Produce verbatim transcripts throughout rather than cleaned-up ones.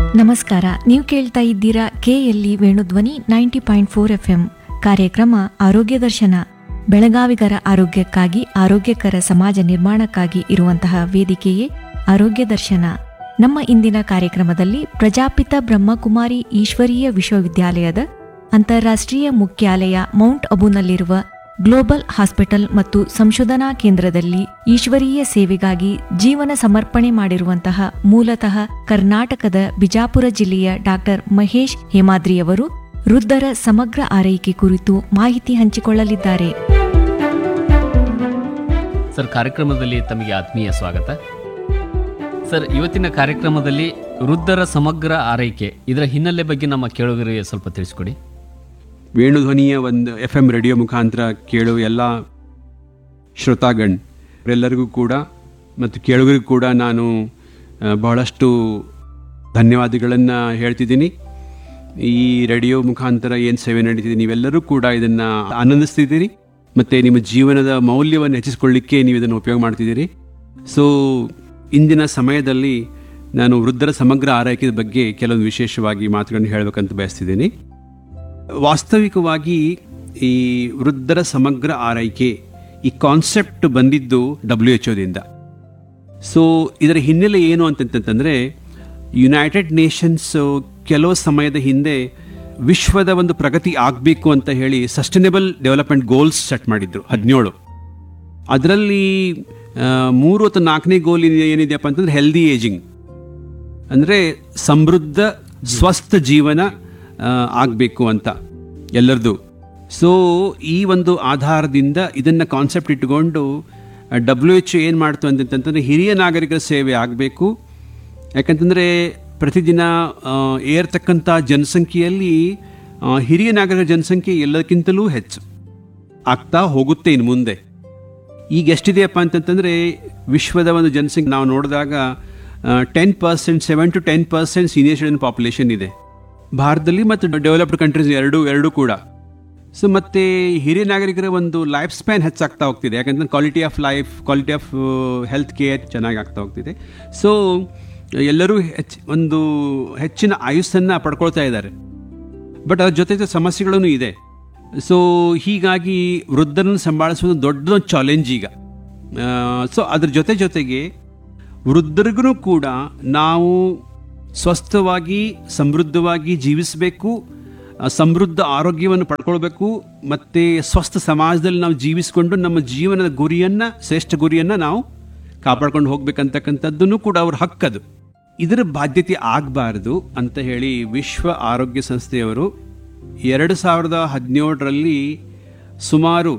ನಮಸ್ಕಾರ. ನೀವು ಕೇಳ್ತಾ ಇದ್ದೀರಾ KLE Venudhwani ninety point four F M ಕಾರ್ಯಕ್ರಮ ಆರೋಗ್ಯ ದರ್ಶನ. ಬೆಳಗಾವಿಗರ ಆರೋಗ್ಯಕ್ಕಾಗಿ, ಆರೋಗ್ಯಕರ ಸಮಾಜ ನಿರ್ಮಾಣಕ್ಕಾಗಿ ಇರುವಂತಹ ವೇದಿಕೆಯೇ ಆರೋಗ್ಯ ದರ್ಶನ. ನಮ್ಮ ಇಂದಿನ ಕಾರ್ಯಕ್ರಮದಲ್ಲಿ ಪ್ರಜಾಪಿತ ಬ್ರಹ್ಮಕುಮಾರಿ ಈಶ್ವರೀಯ ವಿಶ್ವವಿದ್ಯಾಲಯದ ಅಂತಾರಾಷ್ಟ್ರೀಯ ಮುಖ್ಯಾಲಯ ಮೌಂಟ್ ಅಬುನಲ್ಲಿರುವ ಗ್ಲೋಬಲ್ ಹಾಸ್ಪಿಟಲ್ ಮತ್ತು ಸಂಶೋಧನಾ ಕೇಂದ್ರದಲ್ಲಿ ಈಶ್ವರೀಯ ಸೇವೆಗಾಗಿ ಜೀವನ ಸಮರ್ಪಣೆ ಮಾಡಿರುವಂತಹ ಮೂಲತಃ ಕರ್ನಾಟಕದ ಬಿಜಾಪುರ ಜಿಲ್ಲೆಯ ಡಾಕ್ಟರ್ ಮಹೇಶ್ ಹೇಮಾದ್ರಿಯವರು ವೃದ್ಧರ ಸಮಗ್ರ ಆರೈಕೆ ಕುರಿತು ಮಾಹಿತಿ ಹಂಚಿಕೊಳ್ಳಲಿದ್ದಾರೆ. ಸರ್, ಕಾರ್ಯಕ್ರಮದಲ್ಲಿ ತಮಗೆ ಆತ್ಮೀಯ ಸ್ವಾಗತ. ಸರ್, ಇವತ್ತಿನ ಕಾರ್ಯಕ್ರಮದಲ್ಲಿ ವೃದ್ಧರ ಸಮಗ್ರ ಆರೈಕೆ ಇದರ ಹಿನ್ನೆಲೆ ಬಗ್ಗೆ ನಮ್ಮ ಕೇಳುಗರಿಗೆ ಸ್ವಲ್ಪ ತಿಳಿಸ್ಕೊಡಿ. ವೇಣುಧ್ವನಿಯ ಒಂದು ಎಫ್ ಎಂ ರೇಡಿಯೋ ಮುಖಾಂತರ ಕೇಳುವ ಎಲ್ಲ ಶ್ರೋತಾಗಣ್ ಎಲ್ಲರಿಗೂ ಕೂಡ ಮತ್ತು ಕೇಳುಗರಿಗೂ ಕೂಡ ನಾನು ಬಹಳಷ್ಟು ಧನ್ಯವಾದಗಳನ್ನು ಹೇಳ್ತಿದ್ದೀನಿ. ಈ ರೇಡಿಯೋ ಮುಖಾಂತರ ಏನು ಸೇವೆ ನಡೀತಿದೆ, ನೀವೆಲ್ಲರೂ ಕೂಡ ಇದನ್ನು ಆನಂದಿಸ್ತಿದ್ದೀರಿ ಮತ್ತು ನಿಮ್ಮ ಜೀವನದ ಮೌಲ್ಯವನ್ನು ಹೆಚ್ಚಿಸ್ಕೊಳ್ಳಿಕ್ಕೆ ನೀವು ಇದನ್ನು ಉಪಯೋಗ ಮಾಡ್ತಿದ್ದೀರಿ. ಸೊ ಇಂದಿನ ಸಮಯದಲ್ಲಿ ನಾನು ವೃದ್ಧರ ಸಮಗ್ರ ಆರೈಕೆ ಬಗ್ಗೆ ಕೆಲವೊಂದು ವಿಶೇಷವಾಗಿ ಮಾತುಗಳನ್ನು ಹೇಳಬೇಕಂತ ಬಯಸ್ತಿದ್ದೀನಿ. ವಾಸ್ತವಿಕವಾಗಿ ಈ ವೃದ್ಧರ ಸಮಗ್ರ ಆರೈಕೆ ಈ ಕಾನ್ಸೆಪ್ಟ್ ಬಂದಿದ್ದು ಡಬ್ಲ್ಯೂ ಎಚ್ ಒದಿಂದ. ಸೊ ಇದರ ಹಿನ್ನೆಲೆ ಏನು ಅಂತಂತಂದರೆ, ಯುನೈಟೆಡ್ ನೇಷನ್ಸ್ ಕೆಲವು ಸಮಯದ ಹಿಂದೆ ವಿಶ್ವದ ಒಂದು ಪ್ರಗತಿ ಆಗಬೇಕು ಅಂತ ಹೇಳಿ ಸಸ್ಟೈನಬಲ್ ಡೆವಲಪ್ಮೆಂಟ್ ಗೋಲ್ಸ್ ಸೆಟ್ ಮಾಡಿದ್ರು, ಹದಿನೇಳು. ಅದರಲ್ಲಿ ಮೂರು ಅಥವಾ ನಾಲ್ಕನೇ ಗೋಲ್ ಏನಿದೆಯಪ್ಪ ಅಂತಂದರೆ ಹೆಲ್ದಿ ಏಜಿಂಗ್, ಅಂದರೆ ಸಮೃದ್ಧ ಸ್ವಸ್ಥ ಜೀವನ ಆಗಬೇಕು ಅಂತ ಎಲ್ಲರದು. ಸೊ ಈ ಒಂದು ಆಧಾರದಿಂದ ಇದನ್ನು ಕಾನ್ಸೆಪ್ಟ್ ಇಟ್ಟುಕೊಂಡು ಡಬ್ಲ್ಯೂ ಎಚ್ ಏನು ಮಾಡ್ತು ಅಂತಂತಂದರೆ ಹಿರಿಯ ನಾಗರಿಕರ ಸೇವೆ ಆಗಬೇಕು. ಯಾಕಂತಂದರೆ ಪ್ರತಿದಿನ ಏರ್ತಕ್ಕಂಥ ಜನಸಂಖ್ಯೆಯಲ್ಲಿ ಹಿರಿಯ ನಾಗರಿಕರ ಜನಸಂಖ್ಯೆ ಎಲ್ಲಕ್ಕಿಂತಲೂ ಹೆಚ್ಚು ಆಗ್ತಾ ಹೋಗುತ್ತೆ ಇನ್ನು ಮುಂದೆ. ಈಗ ಎಷ್ಟಿದೆಯಪ್ಪ ಅಂತಂತಂದರೆ ವಿಶ್ವದ ಒಂದು ಜನಸಂಖ್ಯೆ ನಾವು ನೋಡಿದಾಗ ten percent seven to ten percent senior citizen population ಇದೆ ಭಾರತದಲ್ಲಿ ಮತ್ತು ಡೆವಲಪ್ಡ್ ಕಂಟ್ರೀಸ್ ಎರಡೂ ಎರಡೂ ಕೂಡ. ಸೊ ಮತ್ತು ಹಿರಿಯ ನಾಗರಿಕರ ಒಂದು ಲೈಫ್ ಸ್ಪ್ಯಾನ್ ಹೆಚ್ಚಾಗ್ತಾ ಹೋಗ್ತಿದೆ. ಯಾಕಂದರೆ quality of life, quality of health care ಚೆನ್ನಾಗಿ ಆಗ್ತಾ ಹೋಗ್ತಿದೆ. ಸೊ ಎಲ್ಲರೂ ಹೆಚ್ಚು ಒಂದು ಹೆಚ್ಚಿನ ಆಯುಸ್ಸನ್ನು ಪಡ್ಕೊಳ್ತಾ ಇದ್ದಾರೆ. ಬಟ್ ಅದ್ರ ಜೊತೆ ಸಮಸ್ಯೆಗಳೂ ಇದೆ. ಸೊ ಹೀಗಾಗಿ ವೃದ್ಧರನ್ನು ಸಂಭಾಳಿಸೋದು ದೊಡ್ಡ ಚಾಲೆಂಜ್ ಈಗ. ಸೊ ಅದ್ರ ಜೊತೆ ಜೊತೆಗೆ ವೃದ್ಧರಿಗೂ ಕೂಡ ನಾವು ಸ್ವಸ್ಥವಾಗಿ ಸಮೃದ್ಧವಾಗಿ ಜೀವಿಸಬೇಕು, ಸಮೃದ್ಧ ಆರೋಗ್ಯವನ್ನು ಪಡ್ಕೊಳ್ಬೇಕು, ಮತ್ತು ಸ್ವಸ್ಥ ಸಮಾಜದಲ್ಲಿ ನಾವು ಜೀವಿಸಿಕೊಂಡು ನಮ್ಮ ಜೀವನದ ಗುರಿಯನ್ನು, ಶ್ರೇಷ್ಠ ಗುರಿಯನ್ನು ನಾವು ಕಾಪಾಡ್ಕೊಂಡು ಹೋಗ್ಬೇಕಂತಕ್ಕಂಥದ್ದನ್ನು ಕೂಡ ಅವ್ರ ಹಕ್ಕದು. ಇದರ ಬಾಧ್ಯತೆ ಆಗಬಾರ್ದು ಅಂತ ಹೇಳಿ ವಿಶ್ವ ಆರೋಗ್ಯ ಸಂಸ್ಥೆಯವರು ಎರಡು ಸಾವಿರದ ಹದಿನೇಳರಲ್ಲಿ ಸುಮಾರು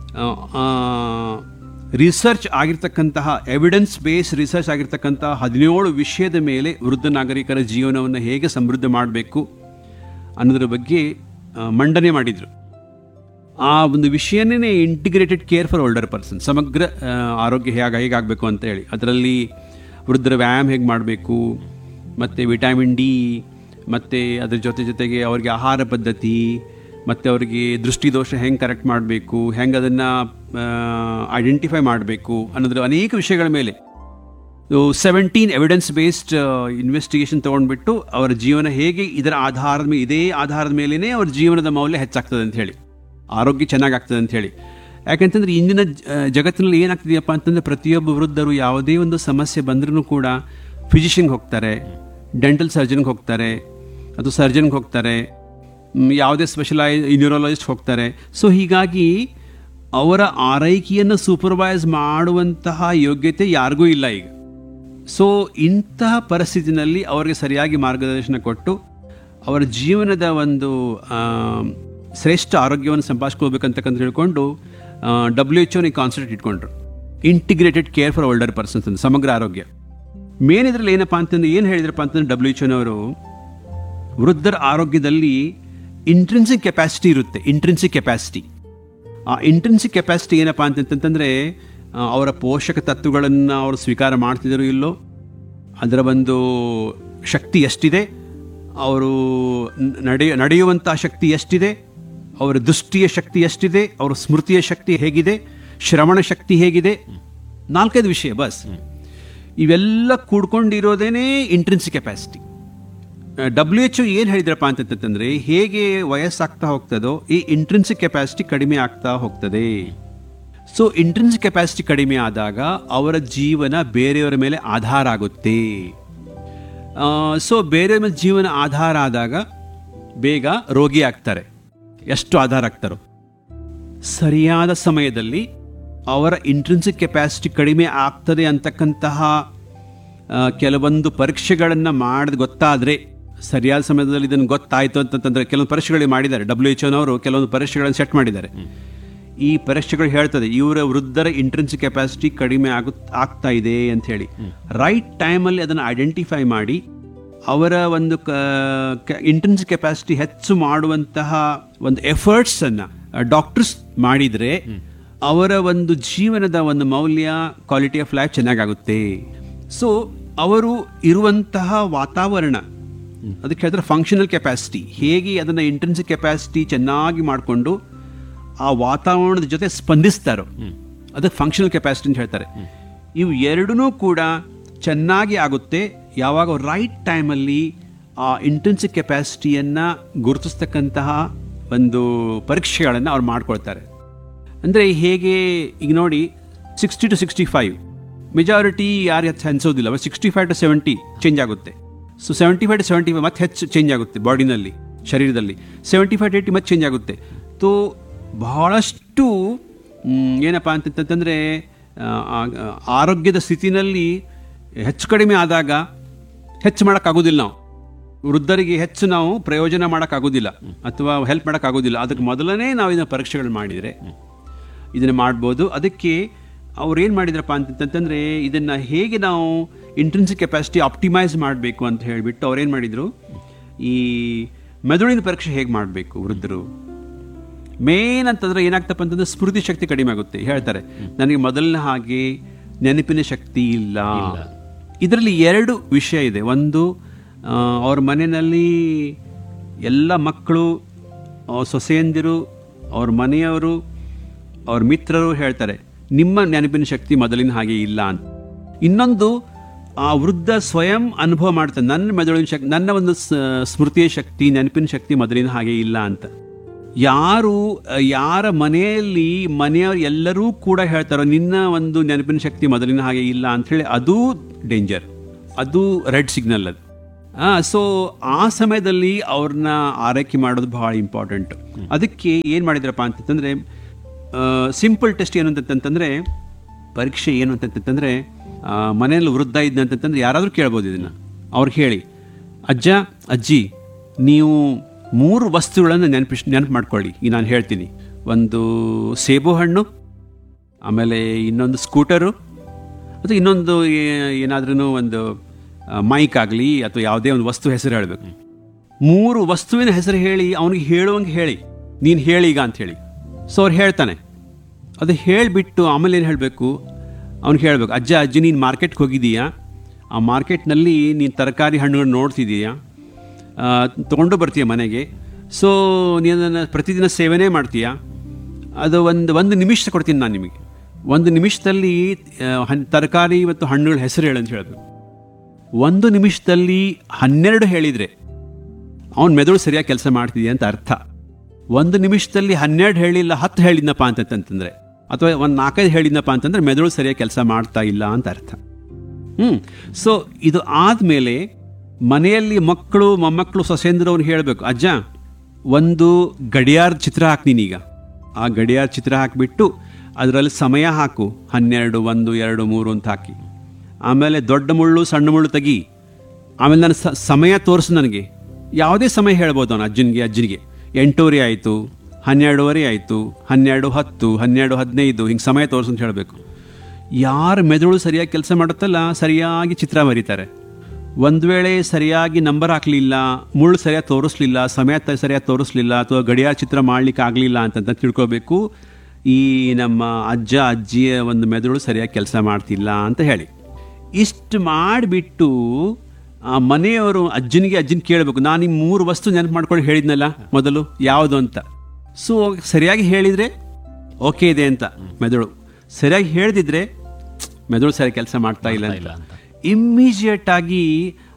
ರಿಸರ್ಚ್ ಆಗಿರ್ತಕ್ಕಂತಹ ಎವಿಡೆನ್ಸ್ ಬೇಸ್ ರಿಸರ್ಚ್ ಆಗಿರ್ತಕ್ಕಂತಹ ಹದಿನೇಳು ವಿಷಯದ ಮೇಲೆ ವೃದ್ಧ ನಾಗರಿಕರ ಜೀವನವನ್ನು ಹೇಗೆ ಸಮೃದ್ಧ ಮಾಡಬೇಕು ಅನ್ನೋದ್ರ ಬಗ್ಗೆ ಮಂಡನೆ ಮಾಡಿದರು. ಆ ಒಂದು ವಿಷಯನೇ integrated care for older person, ಸಮಗ್ರ ಆರೋಗ್ಯ ಹೇಗೆ ಹೇಗಾಗಬೇಕು ಅಂತ ಹೇಳಿ. ಅದರಲ್ಲಿ ವೃದ್ಧರ ವ್ಯಾಯಾಮ ಹೇಗೆ ಮಾಡಬೇಕು, ಮತ್ತು ವಿಟಮಿನ್ ಡಿ, ಮತ್ತು ಅದ್ರ ಜೊತೆ ಜೊತೆಗೆ ಅವರಿಗೆ ಆಹಾರ ಪದ್ಧತಿ, ಮತ್ತು ಅವರಿಗೆ ದೃಷ್ಟಿದೋಷ ಹೆಂಗೆ ಕರೆಕ್ಟ್ ಮಾಡಬೇಕು, ಹೆಂಗೆ ಅದನ್ನು ಐಡೆಂಟಿಫೈ ಮಾಡಬೇಕು ಅನ್ನೋದ್ರ ಅನೇಕ ವಿಷಯಗಳ ಮೇಲೆ ಸೆವೆಂಟೀನ್ ಎವಿಡೆನ್ಸ್ ಬೇಸ್ಡ್ ಇನ್ವೆಸ್ಟಿಗೇಷನ್ ತೊಗೊಂಡ್ಬಿಟ್ಟು ಅವರ ಜೀವನ ಹೇಗೆ ಇದರ ಆಧಾರದ ಮೇಲೆ ಇದೇ ಆಧಾರದ ಮೇಲೇ ಅವ್ರ ಜೀವನದ ಮೌಲ್ಯ ಹೆಚ್ಚಾಗ್ತದೆ ಅಂತ ಹೇಳಿ, ಆರೋಗ್ಯ ಚೆನ್ನಾಗಾಗ್ತದೆ ಅಂತ ಹೇಳಿ. ಯಾಕೆಂತಂದರೆ ಇಂದಿನ ಜಗತ್ತಿನಲ್ಲಿ ಏನಾಗ್ತಿದೆಯಪ್ಪ ಅಂತಂದರೆ ಪ್ರತಿಯೊಬ್ಬ ವೃದ್ಧರು ಯಾವುದೇ ಒಂದು ಸಮಸ್ಯೆ ಬಂದ್ರೂ ಕೂಡ ಫಿಸಿಷಿಯನ್ಗೆ ಹೋಗ್ತಾರೆ, ಡೆಂಟಲ್ ಸರ್ಜನ್ಗೆ ಹೋಗ್ತಾರೆ, ಅದು ಸರ್ಜನ್ಗೆ ಹೋಗ್ತಾರೆ, ಯಾವುದೇ ಸ್ಪೆಷಲೈ ನ್ಯೂರಾಲಜಿಸ್ಟ್ ಹೋಗ್ತಾರೆ. ಸೊ ಹೀಗಾಗಿ ಅವರ ಆರೈಕೆಯನ್ನು ಸೂಪರ್ವೈಸ್ ಮಾಡುವಂತಹ ಯೋಗ್ಯತೆ ಯಾರಿಗೂ ಇಲ್ಲ ಈಗ. ಸೊ ಇಂತಹ ಪರಿಸ್ಥಿತಿನಲ್ಲಿ ಅವರಿಗೆ ಸರಿಯಾಗಿ ಮಾರ್ಗದರ್ಶನ ಕೊಟ್ಟು ಅವರ ಜೀವನದ ಒಂದು ಶ್ರೇಷ್ಠ ಆರೋಗ್ಯವನ್ನು ಸಂಪಾದಿಸ್ಕೋಬೇಕಂತಕ್ಕಂತ ಹೇಳ್ಕೊಂಡು W H ಒನ concept ಇಟ್ಕೊಂಡ್ರು, integrated care for older persons ಅಂತ, ಸಮಗ್ರ ಆರೋಗ್ಯ. ಮೇನ್ ಇದರಲ್ಲಿ ಏನಪ್ಪ ಅಂತಂದ್ರೆ ಏನು ಹೇಳಿದ್ರಪ್ಪ ಅಂತಂದ್ರೆ ಡಬ್ಲ್ಯೂ ಎಚ್ ಒನವರು ವೃದ್ಧರ ಆರೋಗ್ಯದಲ್ಲಿ ಇಂಟ್ರಿನ್ಸಿಕ್ ಕೆಪಾಸಿಟಿ ಇರುತ್ತೆ. ಇಂಟ್ರಿನ್ಸಿಕ್ ಕೆಪಾಸಿಟಿ ಆ ಇಂಟ್ರಿನ್ಸಿಕ್ ಕೆಪಾಸಿಟಿ ಏನಪ್ಪ ಅಂತಂತಂದರೆ ಅವರ ಪೋಷಕ ತತ್ವಗಳನ್ನು ಅವರು ಸ್ವೀಕಾರ ಮಾಡ್ತಿದ್ರು ಇಲ್ಲೋ, ಅದರ ಒಂದು ಶಕ್ತಿ ಎಷ್ಟಿದೆ, ಅವರು ನಡೆಯ ನಡೆಯುವಂಥ ಶಕ್ತಿ ಎಷ್ಟಿದೆ, ಅವರ ದೃಷ್ಟಿಯ ಶಕ್ತಿ ಎಷ್ಟಿದೆ, ಅವರ ಸ್ಮೃತಿಯ ಶಕ್ತಿ ಹೇಗಿದೆ, ಶ್ರವಣ ಶಕ್ತಿ ಹೇಗಿದೆ, ನಾಲ್ಕೈದು ವಿಷಯ ಬಸ್. ಇವೆಲ್ಲ ಕೂಡ್ಕೊಂಡಿರೋದೇನೆ ಇಂಟ್ರಿನ್ಸಿಕ್ ಕೆಪಾಸಿಟಿ. ಡಬ್ಲ್ಯೂ ಎಚ್ ಏನು ಹೇಳಿದ್ರಪ್ಪ ಅಂತಂತಂದರೆ, ಹೇಗೆ ವಯಸ್ಸಾಗ್ತಾ ಹೋಗ್ತದೋ ಈ ಇಂಟ್ರಿನ್ಸಿಕ್ ಕೆಪಾಸಿಟಿ ಕಡಿಮೆ ಆಗ್ತಾ ಹೋಗ್ತದೆ. ಸೊ ಇಂಟ್ರಿನ್ಸಿಕ್ ಕೆಪಾಸಿಟಿ ಕಡಿಮೆ ಆದಾಗ ಅವರ ಜೀವನ ಬೇರೆಯವರ ಮೇಲೆ ಆಧಾರ ಆಗುತ್ತೆ. ಸೊ ಬೇರೆಯವರ ಮೇಲೆ ಜೀವನ ಆಧಾರ ಆದಾಗ ಬೇಗ ರೋಗಿ ಆಗ್ತಾರೆ. ಎಷ್ಟು ಆಧಾರ ಆಗ್ತಾರೋ, ಸರಿಯಾದ ಸಮಯದಲ್ಲಿ ಅವರ ಇಂಟ್ರಿನ್ಸಿಕ್ ಕೆಪಾಸಿಟಿ ಕಡಿಮೆ ಆಗ್ತದೆ ಅಂತಕ್ಕಂತಹ ಕೆಲವೊಂದು ಪರೀಕ್ಷೆಗಳನ್ನು ಮಾಡಿದ ಗೊತ್ತಾದರೆ, ಸರಿಯಾದ ಸಮಯದಲ್ಲಿ ಇದನ್ನು ಗೊತ್ತಾಯಿತು ಅಂತಂತಂದರೆ, ಕೆಲವೊಂದು ಪರೀಕ್ಷೆಗಳು ಮಾಡಿದ್ದಾರೆ. ಡಬ್ಲ್ಯೂ ಎಚ್ ಓನವರು ಕೆಲವೊಂದು ಪರೀಕ್ಷೆಗಳನ್ನು ಸೆಟ್ ಮಾಡಿದ್ದಾರೆ. ಈ ಪರೀಕ್ಷೆಗಳು ಹೇಳ್ತದೆ ಇವರ ವೃದ್ಧರ ಇಂಟ್ರಿನ್ಸಿಕ್ ಕೆಪಾಸಿಟಿ ಕಡಿಮೆ ಆಗು ಆಗ್ತಾ ಇದೆ ಅಂತ ಹೇಳಿ. ರೈಟ್ ಟೈಮಲ್ಲಿ ಅದನ್ನು ಐಡೆಂಟಿಫೈ ಮಾಡಿ ಅವರ ಒಂದು ಇಂಟ್ರಿನ್ಸಿಕ್ ಕೆಪಾಸಿಟಿ ಹೆಚ್ಚು ಮಾಡುವಂತಹ ಒಂದು ಎಫರ್ಟ್ಸನ್ನು ಡಾಕ್ಟರ್ಸ್ ಮಾಡಿದರೆ ಅವರ ಒಂದು ಜೀವನದ ಒಂದು ಮೌಲ್ಯ, ಕ್ವಾಲಿಟಿ ಆಫ್ ಲೈಫ್ ಚೆನ್ನಾಗಾಗುತ್ತೆ. ಸೊ ಅವರು ಇರುವಂತಹ ವಾತಾವರಣ, ಅದಕ್ಕೆ ಹೇಳಿದ್ರೆ ಫಂಕ್ಷನಲ್ ಕೆಪಾಸಿಟಿ, ಹೇಗೆ ಅದನ್ನು ಇಂಟ್ರಿನ್ಸಿಕ್ ಕೆಪಾಸಿಟಿ ಚೆನ್ನಾಗಿ ಮಾಡಿಕೊಂಡು ಆ ವಾತಾವರಣದ ಜೊತೆ ಸ್ಪಂದಿಸ್ತಾರೋ ಅದಕ್ಕೆ ಫಂಕ್ಷನಲ್ ಕೆಪಾಸಿಟಿ ಅಂತ ಹೇಳ್ತಾರೆ. ಇವು ಎರಡೂ ಕೂಡ ಚೆನ್ನಾಗಿ ಆಗುತ್ತೆ ಯಾವಾಗ ರೈಟ್ ಟೈಮಲ್ಲಿ ಆ ಇಂಟ್ರಿನ್ಸಿಕ್ ಕೆಪಾಸಿಟಿಯನ್ನು ಗುರುತಿಸ್ತಕ್ಕಂತಹ ಒಂದು ಪರೀಕ್ಷೆಗಳನ್ನು ಅವ್ರು ಮಾಡ್ಕೊಳ್ತಾರೆ. ಅಂದರೆ ಹೇಗೆ ಈಗ ನೋಡಿ, sixty to sixty five majority ಯಾರು ಹೆಚ್ಚು ಅನಿಸೋದಿಲ್ಲ, but sixty five to seventy change ಆಗುತ್ತೆ. So seventy five to seventy five ಮತ್ತೆ ಹೆಚ್ಚು ಚೇಂಜ್ ಆಗುತ್ತೆ ಬಾಡಿನಲ್ಲಿ, ಶರೀರದಲ್ಲಿ. ಸೆವೆಂಟಿ ಫೈವ್ ಟು ಏಯ್ಟಿ ಮತ್ತೆ ಚೇಂಜ್ ಆಗುತ್ತೆ. ತೋ ಬಹಳಷ್ಟು ಏನಪ್ಪ ಅಂತಂತಂದರೆ ಆರೋಗ್ಯದ ಸ್ಥಿತಿನಲ್ಲಿ ಹೆಚ್ಚು ಕಡಿಮೆ ಆದಾಗ ಹೆಚ್ಚು ಮಾಡೋಕ್ಕಾಗೋದಿಲ್ಲ. ನಾವು ವೃದ್ಧರಿಗೆ ಹೆಚ್ಚು ನಾವು ಪ್ರಯೋಜನ ಮಾಡೋಕ್ಕಾಗೋದಿಲ್ಲ ಅಥವಾ ಹೆಲ್ಪ್ ಮಾಡೋಕ್ಕಾಗೋದಿಲ್ಲ. ಅದಕ್ಕೆ ಮೊದಲನೇ ನಾವು ಇದನ್ನು ಪರೀಕ್ಷೆಗಳು ಮಾಡಿದರೆ ಇದನ್ನು ಮಾಡ್ಬೋದು. ಅದಕ್ಕೆ ಅವ್ರು ಏನು ಮಾಡಿದ್ರಪ್ಪ ಅಂತಂತಂದರೆ, ಇದನ್ನು ಹೇಗೆ ನಾವು ಇಂಟ್ರಿನ್ಸಿಕ್ ಕೆಪಾಸಿಟಿ ಆಪ್ಟಿಮೈಸ್ ಮಾಡಬೇಕು ಅಂತ ಹೇಳಿಬಿಟ್ಟು ಅವ್ರೇನು ಮಾಡಿದರು, ಈ ಮೆದುಳಿನ ಪರೀಕ್ಷೆ ಹೇಗೆ ಮಾಡಬೇಕು ವೃದ್ಧರು. ಮೇನ್ ಅಂತಂದರೆ ಏನಾಗ್ತಪ್ಪ ಅಂತಂದರೆ ಸ್ಮೃತಿ ಶಕ್ತಿ ಕಡಿಮೆ ಆಗುತ್ತೆ. ಹೇಳ್ತಾರೆ ನನಗೆ ಮೊದಲನೇ ಹಾಗೆ ನೆನಪಿನ ಶಕ್ತಿ ಇಲ್ಲ. ಇದರಲ್ಲಿ ಎರಡು ವಿಷಯ ಇದೆ. ಒಂದು, ಅವ್ರ ಮನೆಯಲ್ಲಿ ಎಲ್ಲ ಮಕ್ಕಳು, ಅವ್ರ ಸೊಸೆಯಂದಿರು, ಅವ್ರ ಮನೆಯವರು, ಅವ್ರ ಮಿತ್ರರು ಹೇಳ್ತಾರೆ ನಿಮ್ಮ ನೆನಪಿನ ಶಕ್ತಿ ಮೊದಲಿನ ಹಾಗೆ ಇಲ್ಲ ಅಂತ. ಇನ್ನೊಂದು, ಆ ವೃದ್ಧ ಸ್ವಯಂ ಅನುಭವ ಮಾಡ್ತಾನೆ, ನನ್ನ ಮೆದುಳಿನ ಶಕ್ತಿ, ನನ್ನ ಒಂದು ಸ್ಮೃತಿಯ ಶಕ್ತಿ, ನೆನಪಿನ ಶಕ್ತಿ ಮೊದಲಿನ ಹಾಗೆ ಇಲ್ಲ ಅಂತ. ಯಾರು ಯಾರ ಮನೆಯಲ್ಲಿ ಮನೆಯವರು ಎಲ್ಲರೂ ಕೂಡ ಹೇಳ್ತಾರೋ ನಿನ್ನ ಒಂದು ನೆನಪಿನ ಶಕ್ತಿ ಮೊದಲಿನ ಹಾಗೆ ಇಲ್ಲ ಅಂಥೇಳಿ, ಅದು ಡೇಂಜರ್, ಅದು ರೆಡ್ ಸಿಗ್ನಲ್ ಅದು. ಸೊ ಆ ಸಮಯದಲ್ಲಿ ಅವ್ರನ್ನ ಆರೈಕೆ ಮಾಡೋದು ಬಹಳ ಇಂಪಾರ್ಟೆಂಟ್. ಅದಕ್ಕೆ ಏನು ಮಾಡಿದ್ರಪ್ಪ ಅಂತಂತಂದರೆ, ಸಿಂಪಲ್ ಟೆಸ್ಟ್ ಏನು ಅಂತಂತಂದರೆ, ಪರೀಕ್ಷೆ ಏನು ಅಂತಂತಂದರೆ, ಮನೆಯಲ್ಲಿ ವೃದ್ಧ ಇದ್ದಂತಂದ್ರೆ ಯಾರಾದರೂ ಕೇಳ್ಬೋದು ಇದನ್ನು. ಅವ್ರಿಗೆ ಹೇಳಿ, ಅಜ್ಜ ಅಜ್ಜಿ ನೀವು ಮೂರು ವಸ್ತುಗಳನ್ನು ನೆನಪಿಸ್ ನೆನಪು ಮಾಡ್ಕೊಳ್ಳಿ. ಈಗ ನಾನು ಹೇಳ್ತೀನಿ, ಒಂದು ಸೇಬು ಹಣ್ಣು, ಆಮೇಲೆ ಇನ್ನೊಂದು ಸ್ಕೂಟರು, ಅಥವಾ ಇನ್ನೊಂದು ಏನಾದ್ರೂ ಒಂದು ಮೈಕ್ ಆಗಲಿ ಅಥವಾ ಯಾವುದೇ ಒಂದು ವಸ್ತು ಹೆಸರು ಹೇಳಬೇಕು. ಮೂರು ವಸ್ತುವಿನ ಹೆಸರು ಹೇಳಿ ಅವನಿಗೆ ಹೇಳುವಂಗೆ ಹೇಳಿ, ನೀನು ಹೇಳಿ ಈಗ ಅಂತ ಹೇಳಿ. ಸೊ ಅವ್ರು ಹೇಳ್ತಾನೆ. ಅದು ಹೇಳಿಬಿಟ್ಟು ಆಮೇಲೆ ಏನು ಹೇಳಬೇಕು, ಅವ್ನಿಗೆ ಹೇಳಬೇಕು, ಅಜ್ಜ ಅಜ್ಜಿ ನೀನು ಮಾರ್ಕೆಟ್ಗೆ ಹೋಗಿದ್ದೀಯಾ, ಆ ಮಾರ್ಕೆಟ್ನಲ್ಲಿ ನೀನು ತರಕಾರಿ ಹಣ್ಣುಗಳು ನೋಡ್ತಿದ್ದೀಯಾ, ತೊಗೊಂಡು ಬರ್ತೀಯ ಮನೆಗೆ. ಸೊ ನೀನು ಪ್ರತಿದಿನ ಸೇವನೆ ಮಾಡ್ತೀಯಾ, ಅದು ಒಂದು ಒಂದು ನಿಮಿಷ ಕೊಡ್ತೀನಿ ನಾನು ನಿಮಗೆ. ಒಂದು ನಿಮಿಷದಲ್ಲಿ ಹನ್ ತರಕಾರಿ ಮತ್ತು ಹಣ್ಣುಗಳ ಹೆಸರು ಹೇಳಂತ ಹೇಳಬೇಕು. ಒಂದು ನಿಮಿಷದಲ್ಲಿ ಹನ್ನೆರಡು ಹೇಳಿದರೆ ಅವನ ಮೆದುಳು ಸರಿಯಾಗಿ ಕೆಲಸ ಮಾಡ್ತಿದೆಯಾ ಅಂತ ಅರ್ಥ. ಒಂದು ನಿಮಿಷದಲ್ಲಿ ಹನ್ನೆರಡು ಹೇಳಿಲ್ಲ, ಹತ್ತು ಹೇಳಿದ್ನಪ್ಪ ಅಂತಂತಂದರೆ, ಅಥವಾ ಒಂದು ನಾಲ್ಕೈದು ಹೇಳಿದ್ನಪ್ಪ ಅಂತಂದರೆ ಮೆದುಳು ಸರಿಯಾಗಿ ಕೆಲಸ ಮಾಡ್ತಾ ಇಲ್ಲ ಅಂತ ಅರ್ಥ. ಹ್ಞೂ ಸೊ ಇದು ಆದಮೇಲೆ ಮನೆಯಲ್ಲಿ ಮಕ್ಕಳು ಮೊಮ್ಮಕ್ಕಳು ಸೊಸೆಂದ್ರವ್ರು ಹೇಳಬೇಕು, ಅಜ್ಜ ಒಂದು ಗಡಿಯಾರ ಚಿತ್ರ ಹಾಕಿ ನೀನೀಗ. ಆ ಗಡಿಯಾರ ಚಿತ್ರ ಹಾಕಿಬಿಟ್ಟು ಅದರಲ್ಲಿ ಸಮಯ ಹಾಕು, ಹನ್ನೆರಡು, ಒಂದು, ಎರಡು, ಮೂರು ಅಂತ ಹಾಕಿ. ಆಮೇಲೆ ದೊಡ್ಡ ಮುಳ್ಳು ಸಣ್ಣ ಮುಳ್ಳು ತೆಗಿ. ಆಮೇಲೆ ನಾನು ಸಮಯ ತೋರಿಸು ನನಗೆ. ಯಾವುದೇ ಸಮಯ ಹೇಳ್ಬೋದು ಅವನು ಅಜ್ಜನಿಗೆ ಅಜ್ಜನಿಗೆ ಎಂಟೂವರೆ ಆಯಿತು, ಹನ್ನೆರಡುವರೆ ಆಯಿತು, ಹನ್ನೆರಡು ಹತ್ತು, ಹನ್ನೆರಡು ಹದಿನೈದು, ಹಿಂಗೆ ಸಮಯ ತೋರಿಸು ಅಂತ ಹೇಳಬೇಕು. ಯಾರು ಮೆದುಳು ಸರಿಯಾಗಿ ಕೆಲಸ ಮಾಡುತ್ತಲ್ಲ ಸರಿಯಾಗಿ ಚಿತ್ರ ಬರೀತಾರೆ. ಒಂದು ವೇಳೆ ಸರಿಯಾಗಿ ನಂಬರ್ ಹಾಕಲಿಲ್ಲ, ಮುಳ್ಳು ಸರಿಯಾಗಿ ತೋರಿಸ್ಲಿಲ್ಲ, ಸಮಯ ಸರಿಯಾಗಿ ತೋರಿಸ್ಲಿಲ್ಲ, ಅಥವಾ ಗಡಿಯಾರ ಚಿತ್ರ ಮಾಡಲಿಕ್ಕೆ ಆಗಲಿಲ್ಲ ಅಂತಂತ ತಿಳ್ಕೊಬೇಕು, ಈ ನಮ್ಮ ಅಜ್ಜ ಅಜ್ಜಿಯ ಒಂದು ಮೆದುಳು ಸರಿಯಾಗಿ ಕೆಲಸ ಮಾಡ್ತಿಲ್ಲ ಅಂತ ಹೇಳಿ. ಇಷ್ಟು ಮಾಡಿಬಿಟ್ಟು ಆ ಮನೆಯವರು ಅಜ್ಜನಿಗೆ ಅಜ್ಜನ ಕೇಳಬೇಕು, ನಾನು ಈ ಮೂರು ವಸ್ತು ನೆನಪು ಮಾಡ್ಕೊಂಡು ಹೇಳಿದ್ನಲ್ಲ ಮೊದಲು ಯಾವುದು ಅಂತ. ಸೊ ಸರಿಯಾಗಿ ಹೇಳಿದರೆ ಓಕೆ ಇದೆ ಅಂತ ಮೆದುಳು, ಸರಿಯಾಗಿ ಹೇಳ್ದಿದ್ರೆ ಮೆದುಳು ಸರಿಯಾಗಿ ಕೆಲಸ ಮಾಡ್ತಾ ಇಲ್ಲ ಅಂತ. ಇಮ್ಮಿಡಿಯೇಟ್ ಆಗಿ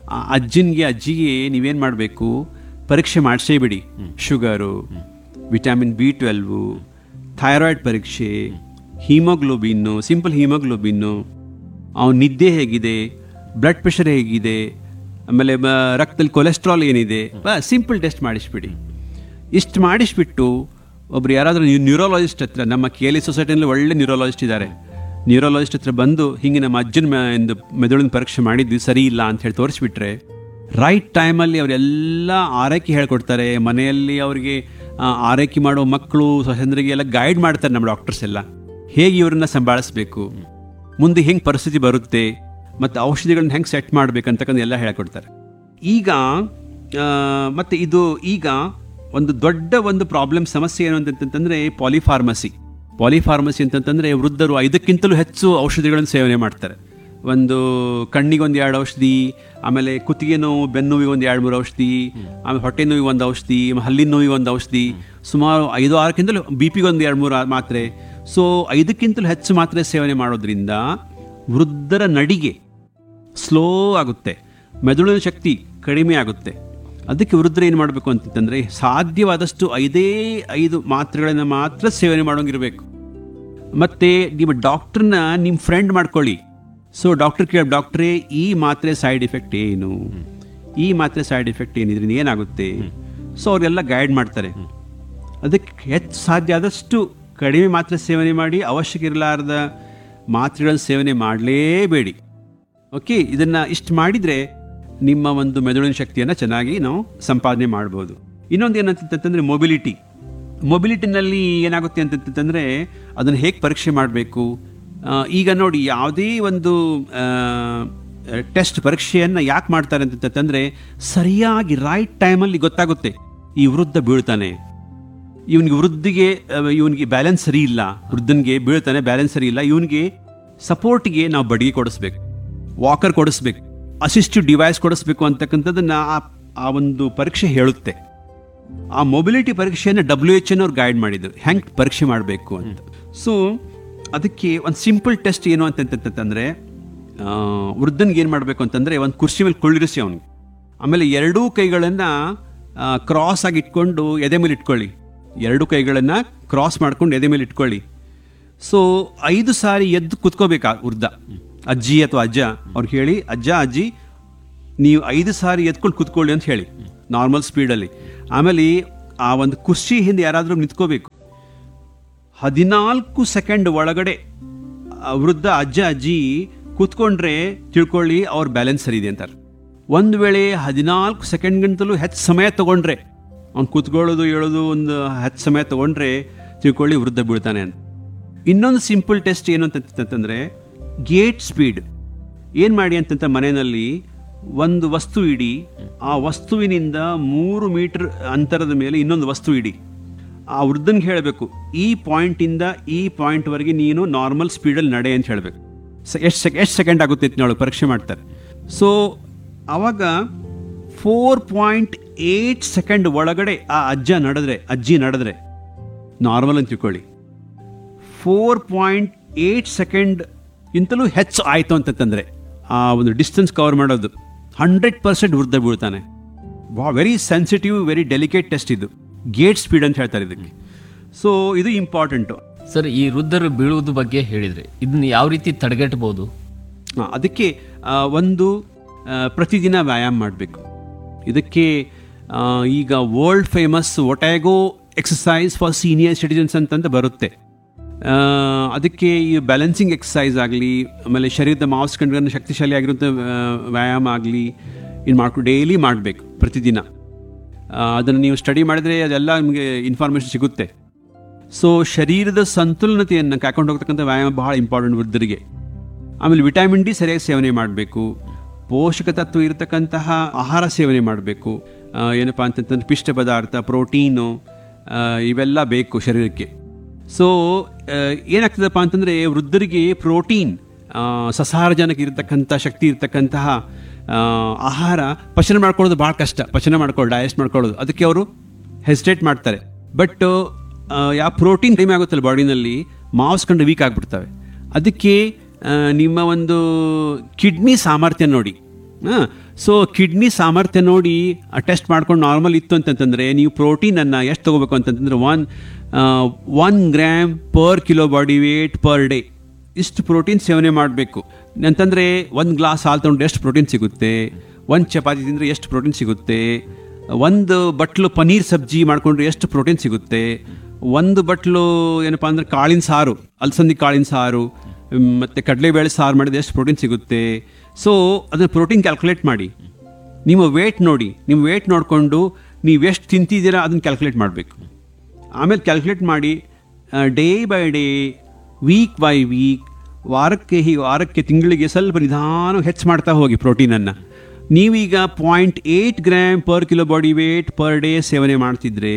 ಆ ಅಜ್ಜನಿಗೆ ಅಜ್ಜಿಗೆ ನೀವೇನು ಮಾಡಬೇಕು, ಪರೀಕ್ಷೆ ಮಾಡಿಸೇ ಬಿಡಿ. Sugar, vitamin B twelve, thyroid ಪರೀಕ್ಷೆ, ಹೀಮೋಗ್ಲೋಬಿನ್ನು, ಸಿಂಪಲ್ ಹೀಮೋಗ್ಲೋಬಿನ್ನು, ಅವನ ನಿದ್ದೆ ಹೇಗಿದೆ, ಬ್ಲಡ್ ಪ್ರೆಷರ್ ಹೇಗಿದೆ, ಆಮೇಲೆ ಬ ರಕ್ತದಲ್ಲಿ ಕೊಲೆಸ್ಟ್ರಾಲ್ ಏನಿದೆ, ಬ ಸಿಂಪಲ್ ಟೆಸ್ಟ್ ಮಾಡಿಸ್ಬಿಡಿ. ಇಷ್ಟು ಮಾಡಿಸ್ಬಿಟ್ಟು ಒಬ್ರು ಯಾರಾದರೂ ನ್ಯೂರೋಲಾಜಿಸ್ಟ್ ಹತ್ರ, ನಮ್ಮ ಕೆ ಎಲ್ ಇ ಸೊಸೈಟಿನಲ್ಲಿ ಒಳ್ಳೆ ನ್ಯೂರೋಲಾಜಿಸ್ಟ್ ಇದ್ದಾರೆ, ನ್ಯೂರೋಲಾಜಿಸ್ಟ್ ಹತ್ರ ಬಂದು ಹಿಂಗೆ ನಮ್ಮ ಅಜ್ಜನ ಮೆಂದು ಮೆದುಳಿನ ಪರೀಕ್ಷೆ ಮಾಡಿದ್ವಿ ಸರಿ ಇಲ್ಲ ಅಂತ ಹೇಳಿ ತೋರಿಸ್ಬಿಟ್ರೆ ರೈಟ್ ಟೈಮಲ್ಲಿ ಅವರೆಲ್ಲ ಆರೈಕೆ ಹೇಳ್ಕೊಡ್ತಾರೆ. ಮನೆಯಲ್ಲಿ ಅವರಿಗೆ ಆರೈಕೆ ಮಾಡೋ ಮಕ್ಕಳು ಸೊಸೆಂದ್ರಿಗೆ ಎಲ್ಲ ಗೈಡ್ ಮಾಡ್ತಾರೆ ನಮ್ಮ ಡಾಕ್ಟರ್ಸ್ ಎಲ್ಲ, ಹೇಗೆ ಇವ್ರನ್ನ ಸಂಭಾಳಿಸ್ಬೇಕು, ಮುಂದೆ ಹೆಂಗೆ ಪರಿಸ್ಥಿತಿ ಬರುತ್ತೆ ಮತ್ತು ಔಷಧಿಗಳನ್ನ ಹೆಂಗೆ ಸೆಟ್ ಮಾಡಬೇಕಂತಕ್ಕಂಥ ಎಲ್ಲ ಹೇಳ್ಕೊಡ್ತಾರೆ. ಈಗ ಮತ್ತು ಇದು ಈಗ ಒಂದು ದೊಡ್ಡ ಒಂದು ಪ್ರಾಬ್ಲಮ್ ಸಮಸ್ಯೆ ಏನು ಅಂತಂತಂದರೆ ಪಾಲಿಫಾರ್ಮಸಿ. ಪಾಲಿಫಾರ್ಮಸಿ ಅಂತಂತಂದರೆ ವೃದ್ಧರು ಐದಕ್ಕಿಂತಲೂ ಹೆಚ್ಚು ಔಷಧಿಗಳನ್ನು ಸೇವನೆ ಮಾಡ್ತಾರೆ. ಒಂದು ಕಣ್ಣಿಗೆ ಒಂದು ಎರಡು ಔಷಧಿ, ಆಮೇಲೆ ಕುತ್ತಿಗೆ ನೋವು ಬೆನ್ನು ನೋವಿಗೆ ಒಂದು ಎರಡು ಮೂರು ಔಷಧಿ, ಆಮೇಲೆ ಹೊಟ್ಟೆ ನೋವಿಗೆ ಒಂದು ಔಷಧಿ, ಹಲ್ಲಿನ ನೋವಿಗೆ ಒಂದು ಔಷಧಿ, ಸುಮಾರು ಐದು ಆರಕ್ಕಿಂತಲೂ ಬಿ ಪಿಗೆ ಒಂದು ಎರಡು ಮೂರು ಮಾತ್ರೆ. ಸೊ ಐದಕ್ಕಿಂತಲೂ ಹೆಚ್ಚು ಮಾತ್ರೆ ಸೇವನೆ ಮಾಡೋದ್ರಿಂದ ವೃದ್ಧರ ನಡಿಗೆ ಸ್ಲೋ ಆಗುತ್ತೆ, ಮೆದುಳಿನ ಶಕ್ತಿ ಕಡಿಮೆ ಆಗುತ್ತೆ. ಅದಕ್ಕೆ ವೃದ್ಧರು ಏನು ಮಾಡಬೇಕು ಅಂತಂದರೆ ಸಾಧ್ಯವಾದಷ್ಟು ಐದೇ ಐದು ಮಾತ್ರೆಗಳನ್ನು ಮಾತ್ರ ಸೇವನೆ ಮಾಡೋಂಗಿರಬೇಕು. ಮತ್ತು ನಿಮ್ಮ ಡಾಕ್ಟ್ರನ್ನ ನಿಮ್ಮ ಫ್ರೆಂಡ್ ಮಾಡ್ಕೊಳ್ಳಿ. ಸೊ ಡಾಕ್ಟರ್ ಕೇಳಿ, ಡಾಕ್ಟ್ರೇ ಈ ಮಾತ್ರೆ ಸೈಡ್ ಎಫೆಕ್ಟ್ ಏನು, ಈ ಮಾತ್ರೆ ಸೈಡ್ ಎಫೆಕ್ಟ್ ಏನಿದ್ರಿಂದ ಏನಾಗುತ್ತೆ, ಸೊ ಅವರೆಲ್ಲ ಗೈಡ್ ಮಾಡ್ತಾರೆ. ಅದಕ್ಕೆ ಹೆಚ್ಚು ಸಾಧ್ಯ ಆದಷ್ಟು ಕಡಿಮೆ ಮಾತ್ರೆ ಸೇವನೆ ಮಾಡಿ, ಅವಶ್ಯಕ ಇರಲಾರ್ದ ಮಾತ್ರೆಗಳ ಸೇವನೆ ಮಾಡಲೇಬೇಡಿ. ಓಕೆ, ಇದನ್ನು ಇಷ್ಟು ಮಾಡಿದರೆ ನಿಮ್ಮ ಒಂದು ಮೆದುಳಿನ ಶಕ್ತಿಯನ್ನು ಚೆನ್ನಾಗಿ ನಾವು ಸಂಪಾದನೆ ಮಾಡ್ಬೋದು. ಇನ್ನೊಂದು ಏನಂತಂತಂದರೆ ಮೊಬಿಲಿಟಿ. ಮೊಬಿಲಿಟಿನಲ್ಲಿ ಏನಾಗುತ್ತೆ ಅಂತಂತಂದರೆ ಅದನ್ನು ಹೇಗೆ ಪರೀಕ್ಷೆ ಮಾಡಬೇಕು. ಈಗ ನೋಡಿ, ಯಾವುದೇ ಒಂದು ಟೆಸ್ಟ್ ಪರೀಕ್ಷೆಯನ್ನು ಯಾಕೆ ಮಾಡ್ತಾರೆ ಅಂತಂತಂದರೆ ಸರಿಯಾಗಿ ರೈಟ್ ಟೈಮಲ್ಲಿ ಗೊತ್ತಾಗುತ್ತೆ ಈ ವೃದ್ಧ ಬೀಳ್ತಾನೆ, ಇವನಿಗೆ ವೃದ್ಧಿಗೆ ಇವನಿಗೆ ಬ್ಯಾಲೆನ್ಸ್ ಸರಿ ಇಲ್ಲ, ವೃದ್ಧನಿಗೆ ಬೀಳ್ತಾನೆ ಬ್ಯಾಲೆನ್ಸ್ ಸರಿ ಇಲ್ಲ, ಇವನಿಗೆ ಸಪೋರ್ಟಿಗೆ ನಾವು ಬಡಿಗೆ ಕೊಡಿಸ್ಬೇಕು, ವಾಕರ್ ಕೊಡಿಸ್ಬೇಕು, ಅಸಿಸ್ಟಿವ್ ಡಿವೈಸ್ ಕೊಡಿಸ್ಬೇಕು ಅಂತಕ್ಕಂಥದ್ದನ್ನು ಆ ಒಂದು ಪರೀಕ್ಷೆ ಹೇಳುತ್ತೆ. ಆ ಮೊಬಿಲಿಟಿ ಪರೀಕ್ಷೆಯನ್ನು ಡಬ್ಲ್ಯೂ ಎಚ್ ಎನ್ ಅವ್ರು ಗೈಡ್ ಮಾಡಿದ್ರು ಹೆಂಗೆ ಪರೀಕ್ಷೆ ಮಾಡಬೇಕು ಅಂತ. ಸೊ ಅದಕ್ಕೆ ಒಂದು ಸಿಂಪಲ್ ಟೆಸ್ಟ್ ಏನು ಅಂತಂತಂದರೆ ವೃದ್ಧನಿಗೆ ಏನು ಮಾಡಬೇಕು ಅಂತಂದರೆ ಒಂದು ಕುರ್ಚಿ ಮೇಲೆ ಕುಳ್ಳಿರಿಸಿ ಅವನಿಗೆ, ಆಮೇಲೆ ಎರಡೂ ಕೈಗಳನ್ನು ಕ್ರಾಸ್ ಆಗಿ ಇಟ್ಕೊಂಡು ಎದೆ ಮೇಲೆ ಇಟ್ಕೊಳ್ಳಿ, ಎರಡೂ ಕೈಗಳನ್ನು ಕ್ರಾಸ್ ಮಾಡ್ಕೊಂಡು ಎದೆ ಮೇಲೆ ಇಟ್ಕೊಳ್ಳಿ. ಸೊ ಐದು ಸಾರಿ ಎದ್ದು ಕುತ್ಕೋಬೇಕಾ ವೃದ್ಧ, ಅಜ್ಜಿ ಅಥವಾ ಅಜ್ಜ ಅವ್ರಿಗೆ ಹೇಳಿ, ಅಜ್ಜ ಅಜ್ಜಿ ನೀವು ಐದು ಸಾರಿ ಎತ್ಕೊಂಡು ಕುತ್ಕೊಳ್ಳಿ ಅಂತ ಹೇಳಿ ನಾರ್ಮಲ್ ಸ್ಪೀಡಲ್ಲಿ. ಆಮೇಲೆ ಆ ಒಂದು ಕುರ್ಚಿ ಹಿಂದೆ ಯಾರಾದರೂ ನಿಂತ್ಕೋಬೇಕು. ಹದಿನಾಲ್ಕು ಸೆಕೆಂಡ್ ಒಳಗಡೆ ವೃದ್ಧ ಅಜ್ಜ ಅಜ್ಜಿ ಕೂತ್ಕೊಂಡ್ರೆ ತಿಳ್ಕೊಳ್ಳಿ ಅವ್ರ ಬ್ಯಾಲೆನ್ಸ್ ಸರಿ ಇದೆ ಅಂತಾರೆ. ಒಂದು ವೇಳೆ ಹದಿನಾಲ್ಕು ಸೆಕೆಂಡ್ಗಿಂತಲೂ ಹೆಚ್ಚು ಸಮಯ ತೊಗೊಂಡ್ರೆ, ಅವ್ನು ಕೂತ್ಕೊಳ್ಳೋದು ಹೇಳೋದು ಒಂದು ಹೆಚ್ಚು ಸಮಯ ತೊಗೊಂಡ್ರೆ ತಿಳ್ಕೊಳ್ಳಿ ವೃದ್ಧ ಬೀಳ್ತಾನೆ ಅಂತ. ಇನ್ನೊಂದು ಸಿಂಪಲ್ ಟೆಸ್ಟ್ ಏನು ಅಂತಂತಂದರೆ ಗೇಟ್ ಸ್ಪೀಡ್. ಏನು ಮಾಡಿ ಅಂತಂತ ಮನೆಯಲ್ಲಿ ಒಂದು ವಸ್ತು ಇಡಿ, ಆ ವಸ್ತುವಿನಿಂದ ಮೂರು ಮೀಟರ್ ಅಂತರದ ಮೇಲೆ ಇನ್ನೊಂದು ವಸ್ತು ಇಡಿ. ಆ ವೃದ್ಧನಿಗೆ ಹೇಳಬೇಕು, ಈ ಪಾಯಿಂಟಿಂದ ಈ ಪಾಯಿಂಟ್ವರೆಗೆ ನೀನು ನಾರ್ಮಲ್ ಸ್ಪೀಡಲ್ಲಿ ನಡೆ ಅಂತ ಹೇಳಬೇಕು. ಎಷ್ಟು ಸೆಕ್ ಎಷ್ಟು ಸೆಕೆಂಡ್ ಆಗುತ್ತೆ ಅಂತ ಹೇಳೋ ಪರೀಕ್ಷೆ ಮಾಡ್ತಾರೆ. ಸೊ ಆವಾಗ ಫೋರ್ ಪಾಯಿಂಟ್ ಏಯ್ಟ್ ಸೆಕೆಂಡ್ ಒಳಗಡೆ ಆ ಅಜ್ಜ ನಡೆದ್ರೆ ಅಜ್ಜಿ ನಡೆದ್ರೆ ನಾರ್ಮಲ್ ಅಂತ ತಿಳ್ಕೊಳ್ಳಿ. ಫೋರ್ ಪಾಯಿಂಟ್ ಏಯ್ಟ್ ಸೆಕೆಂಡ್ ಇಂತಲೂ ಹೆಚ್ಚು ಆಯಿತು ಅಂತಂದರೆ ಆ ಒಂದು ಡಿಸ್ಟೆನ್ಸ್ ಕವರ್ ಮಾಡೋದು ಹಂಡ್ರೆಡ್ ಪರ್ಸೆಂಟ್ ವೃದ್ಧ ಬೀಳ್ತಾನೆ. ವಾ very sensitive, very delicate test ಇದು, ಗೇಟ್ ಸ್ಪೀಡ್ ಅಂತ ಹೇಳ್ತಾರೆ ಇದಕ್ಕೆ. ಸೊ ಇದು ಇಂಪಾರ್ಟೆಂಟು. ಸರ್, ಈ ವೃದ್ಧರು ಬೀಳುವುದು ಬಗ್ಗೆ ಹೇಳಿದರೆ ಇದನ್ನು ಯಾವ ರೀತಿ ತಡೆಗಟ್ಟಬಹುದು? ಅದಕ್ಕೆ ಒಂದು ಪ್ರತಿದಿನ ವ್ಯಾಯಾಮ ಮಾಡಬೇಕು. ಇದಕ್ಕೆ ಈಗ world famous ಒಟ್ಯಾಗೋ exercise for senior citizens ಅಂತಂತ ಬರುತ್ತೆ. ಅದಕ್ಕೆ ಈ ಬ್ಯಾಲೆನ್ಸಿಂಗ್ ಎಕ್ಸಸೈಸ್ ಆಗಲಿ, ಆಮೇಲೆ ಶರೀರದ ಮಾಂಸಖಂಡಗಳನ್ನು ಶಕ್ತಿಶಾಲಿ ಆಗಿರುವಂಥ ವ್ಯಾಯಾಮ ಆಗಲಿ ಇನ್ನು ಮಾಡ್ಕೊಂಡು ಡೈಲಿ ಮಾಡಬೇಕು ಪ್ರತಿದಿನ. ಅದನ್ನು ನೀವು ಸ್ಟಡಿ ಮಾಡಿದರೆ ಅದೆಲ್ಲ ನಿಮಗೆ ಇನ್ಫಾರ್ಮೇಷನ್ ಸಿಗುತ್ತೆ. ಸೊ ಶರೀರದ ಸಂತುಲನತೆಯನ್ನು ಕಾಯ್ಕೊಂಡು ಹೋಗ್ತಕ್ಕಂಥ ವ್ಯಾಯಾಮ ಬಹಳ ಇಂಪಾರ್ಟೆಂಟ್ ವೃದ್ಧರಿಗೆ. ಆಮೇಲೆ ವಿಟಮಿನ್ ಡಿ ಸರಿಯಾಗಿ ಸೇವನೆ ಮಾಡಬೇಕು, ಪೋಷಕ ತತ್ವ ಇರತಕ್ಕಂತಹ ಆಹಾರ ಸೇವನೆ ಮಾಡಬೇಕು. ಏನಪ್ಪ ಅಂತಂತಂದ್ರೆ ಪಿಷ್ಟ ಪದಾರ್ಥ, ಪ್ರೋಟೀನು ಇವೆಲ್ಲ ಬೇಕು ಶರೀರಕ್ಕೆ. ಸೊ ಏನಾಗ್ತದಪ್ಪ ಅಂತಂದರೆ ವೃದ್ಧರಿಗೆ ಪ್ರೋಟೀನ್, ಸಸಾರಜನಕ ಇರತಕ್ಕಂಥ ಶಕ್ತಿ ಇರತಕ್ಕಂತಹ ಆಹಾರ ಪಚನ ಮಾಡ್ಕೊಳ್ಳೋದು ಭಾಳ ಕಷ್ಟ, ಪಚನ ಮಾಡ್ಕೊಳ್ಳೋದು ಡೈಜೆಸ್ಟ್ ಮಾಡ್ಕೊಳ್ಳೋದು. ಅದಕ್ಕೆ ಅವರು ಹೆಸಿಟೇಟ್ ಮಾಡ್ತಾರೆ. ಬಟ್ ಯಾವ ಪ್ರೋಟೀನ್ ಕಡಿಮೆ ಆಗುತ್ತಲ್ಲ ಬಾಡಿನಲ್ಲಿ, ಮಾಂಸಖಂಡ ವೀಕ್ ಆಗಿಬಿಡ್ತವೆ. ಅದಕ್ಕೆ ನಿಮ್ಮ ಒಂದು ಕಿಡ್ನಿ ಸಾಮರ್ಥ್ಯ ನೋಡಿ. ಹಾಂ, ಸೊ ಕಿಡ್ನಿ ಸಾಮರ್ಥ್ಯ ನೋಡಿ ಟೆಸ್ಟ್ ಮಾಡ್ಕೊಂಡು ನಾರ್ಮಲ್ ಇತ್ತು ಅಂತಂತಂದರೆ ನೀವು ಪ್ರೋಟೀನನ್ನು ಎಷ್ಟು ತೊಗೋಬೇಕು ಅಂತಂತಂದರೆ one one gram per kilo body weight per day ಇಷ್ಟು ಪ್ರೋಟೀನ್ ಸೇವನೆ ಮಾಡಬೇಕು ಅಂತಂದರೆ ಒಂದು ಗ್ಲಾಸ್ ಹಾಲು ತೊಗೊಂಡ್ರೆ ಎಷ್ಟು ಪ್ರೋಟೀನ್ ಸಿಗುತ್ತೆ, ಒಂದು ಚಪಾತಿ ತಿಂದರೆ ಎಷ್ಟು ಪ್ರೋಟೀನ್ ಸಿಗುತ್ತೆ, ಒಂದು ಬಟ್ಲು ಪನೀರ್ ಸಬ್ಜಿ ಮಾಡಿಕೊಂಡ್ರೆ ಎಷ್ಟು ಪ್ರೋಟೀನ್ ಸಿಗುತ್ತೆ, ಒಂದು ಬಟ್ಲು ಏನಪ್ಪ ಅಂದರೆ ಕಾಳಿನ ಸಾರು ಅಲಸಂದಿ ಕಾಳಿನ ಸಾರು ಮತ್ತು ಕಡಲೆಬೇಳೆ ಸಾರು ಮಾಡಿದ್ರೆ ಎಷ್ಟು ಪ್ರೋಟೀನ್ ಸಿಗುತ್ತೆ. ಸೊ ಅದನ್ನು ಪ್ರೋಟೀನ್ ಕ್ಯಾಲ್ಕುಲೇಟ್ ಮಾಡಿ, ನಿಮ್ಮ ವೇಟ್ ನೋಡಿ, ನಿಮ್ಮ ವೇಟ್ ನೋಡಿಕೊಂಡು ನೀವು ಎಷ್ಟು ತಿಂತಿದ್ದೀರಾ ಅದನ್ನು ಕ್ಯಾಲ್ಕುಲೇಟ್ ಮಾಡಬೇಕು. ಆಮೇಲೆ ಕ್ಯಾಲ್ಕುಲೇಟ್ ಮಾಡಿ day by day, weak by weak, ವಾರಕ್ಕೆ ಹೀಗೆ ವಾರಕ್ಕೆ ತಿಂಗಳಿಗೆ ಸ್ವಲ್ಪ ನಿಧಾನ ಹೆಚ್ಚು ಮಾಡ್ತಾ ಹೋಗಿ ಪ್ರೋಟೀನನ್ನು. ನೀವೀಗ point eight gram per kilo body weight per day ಸೇವನೆ ಮಾಡ್ತಿದ್ರೆ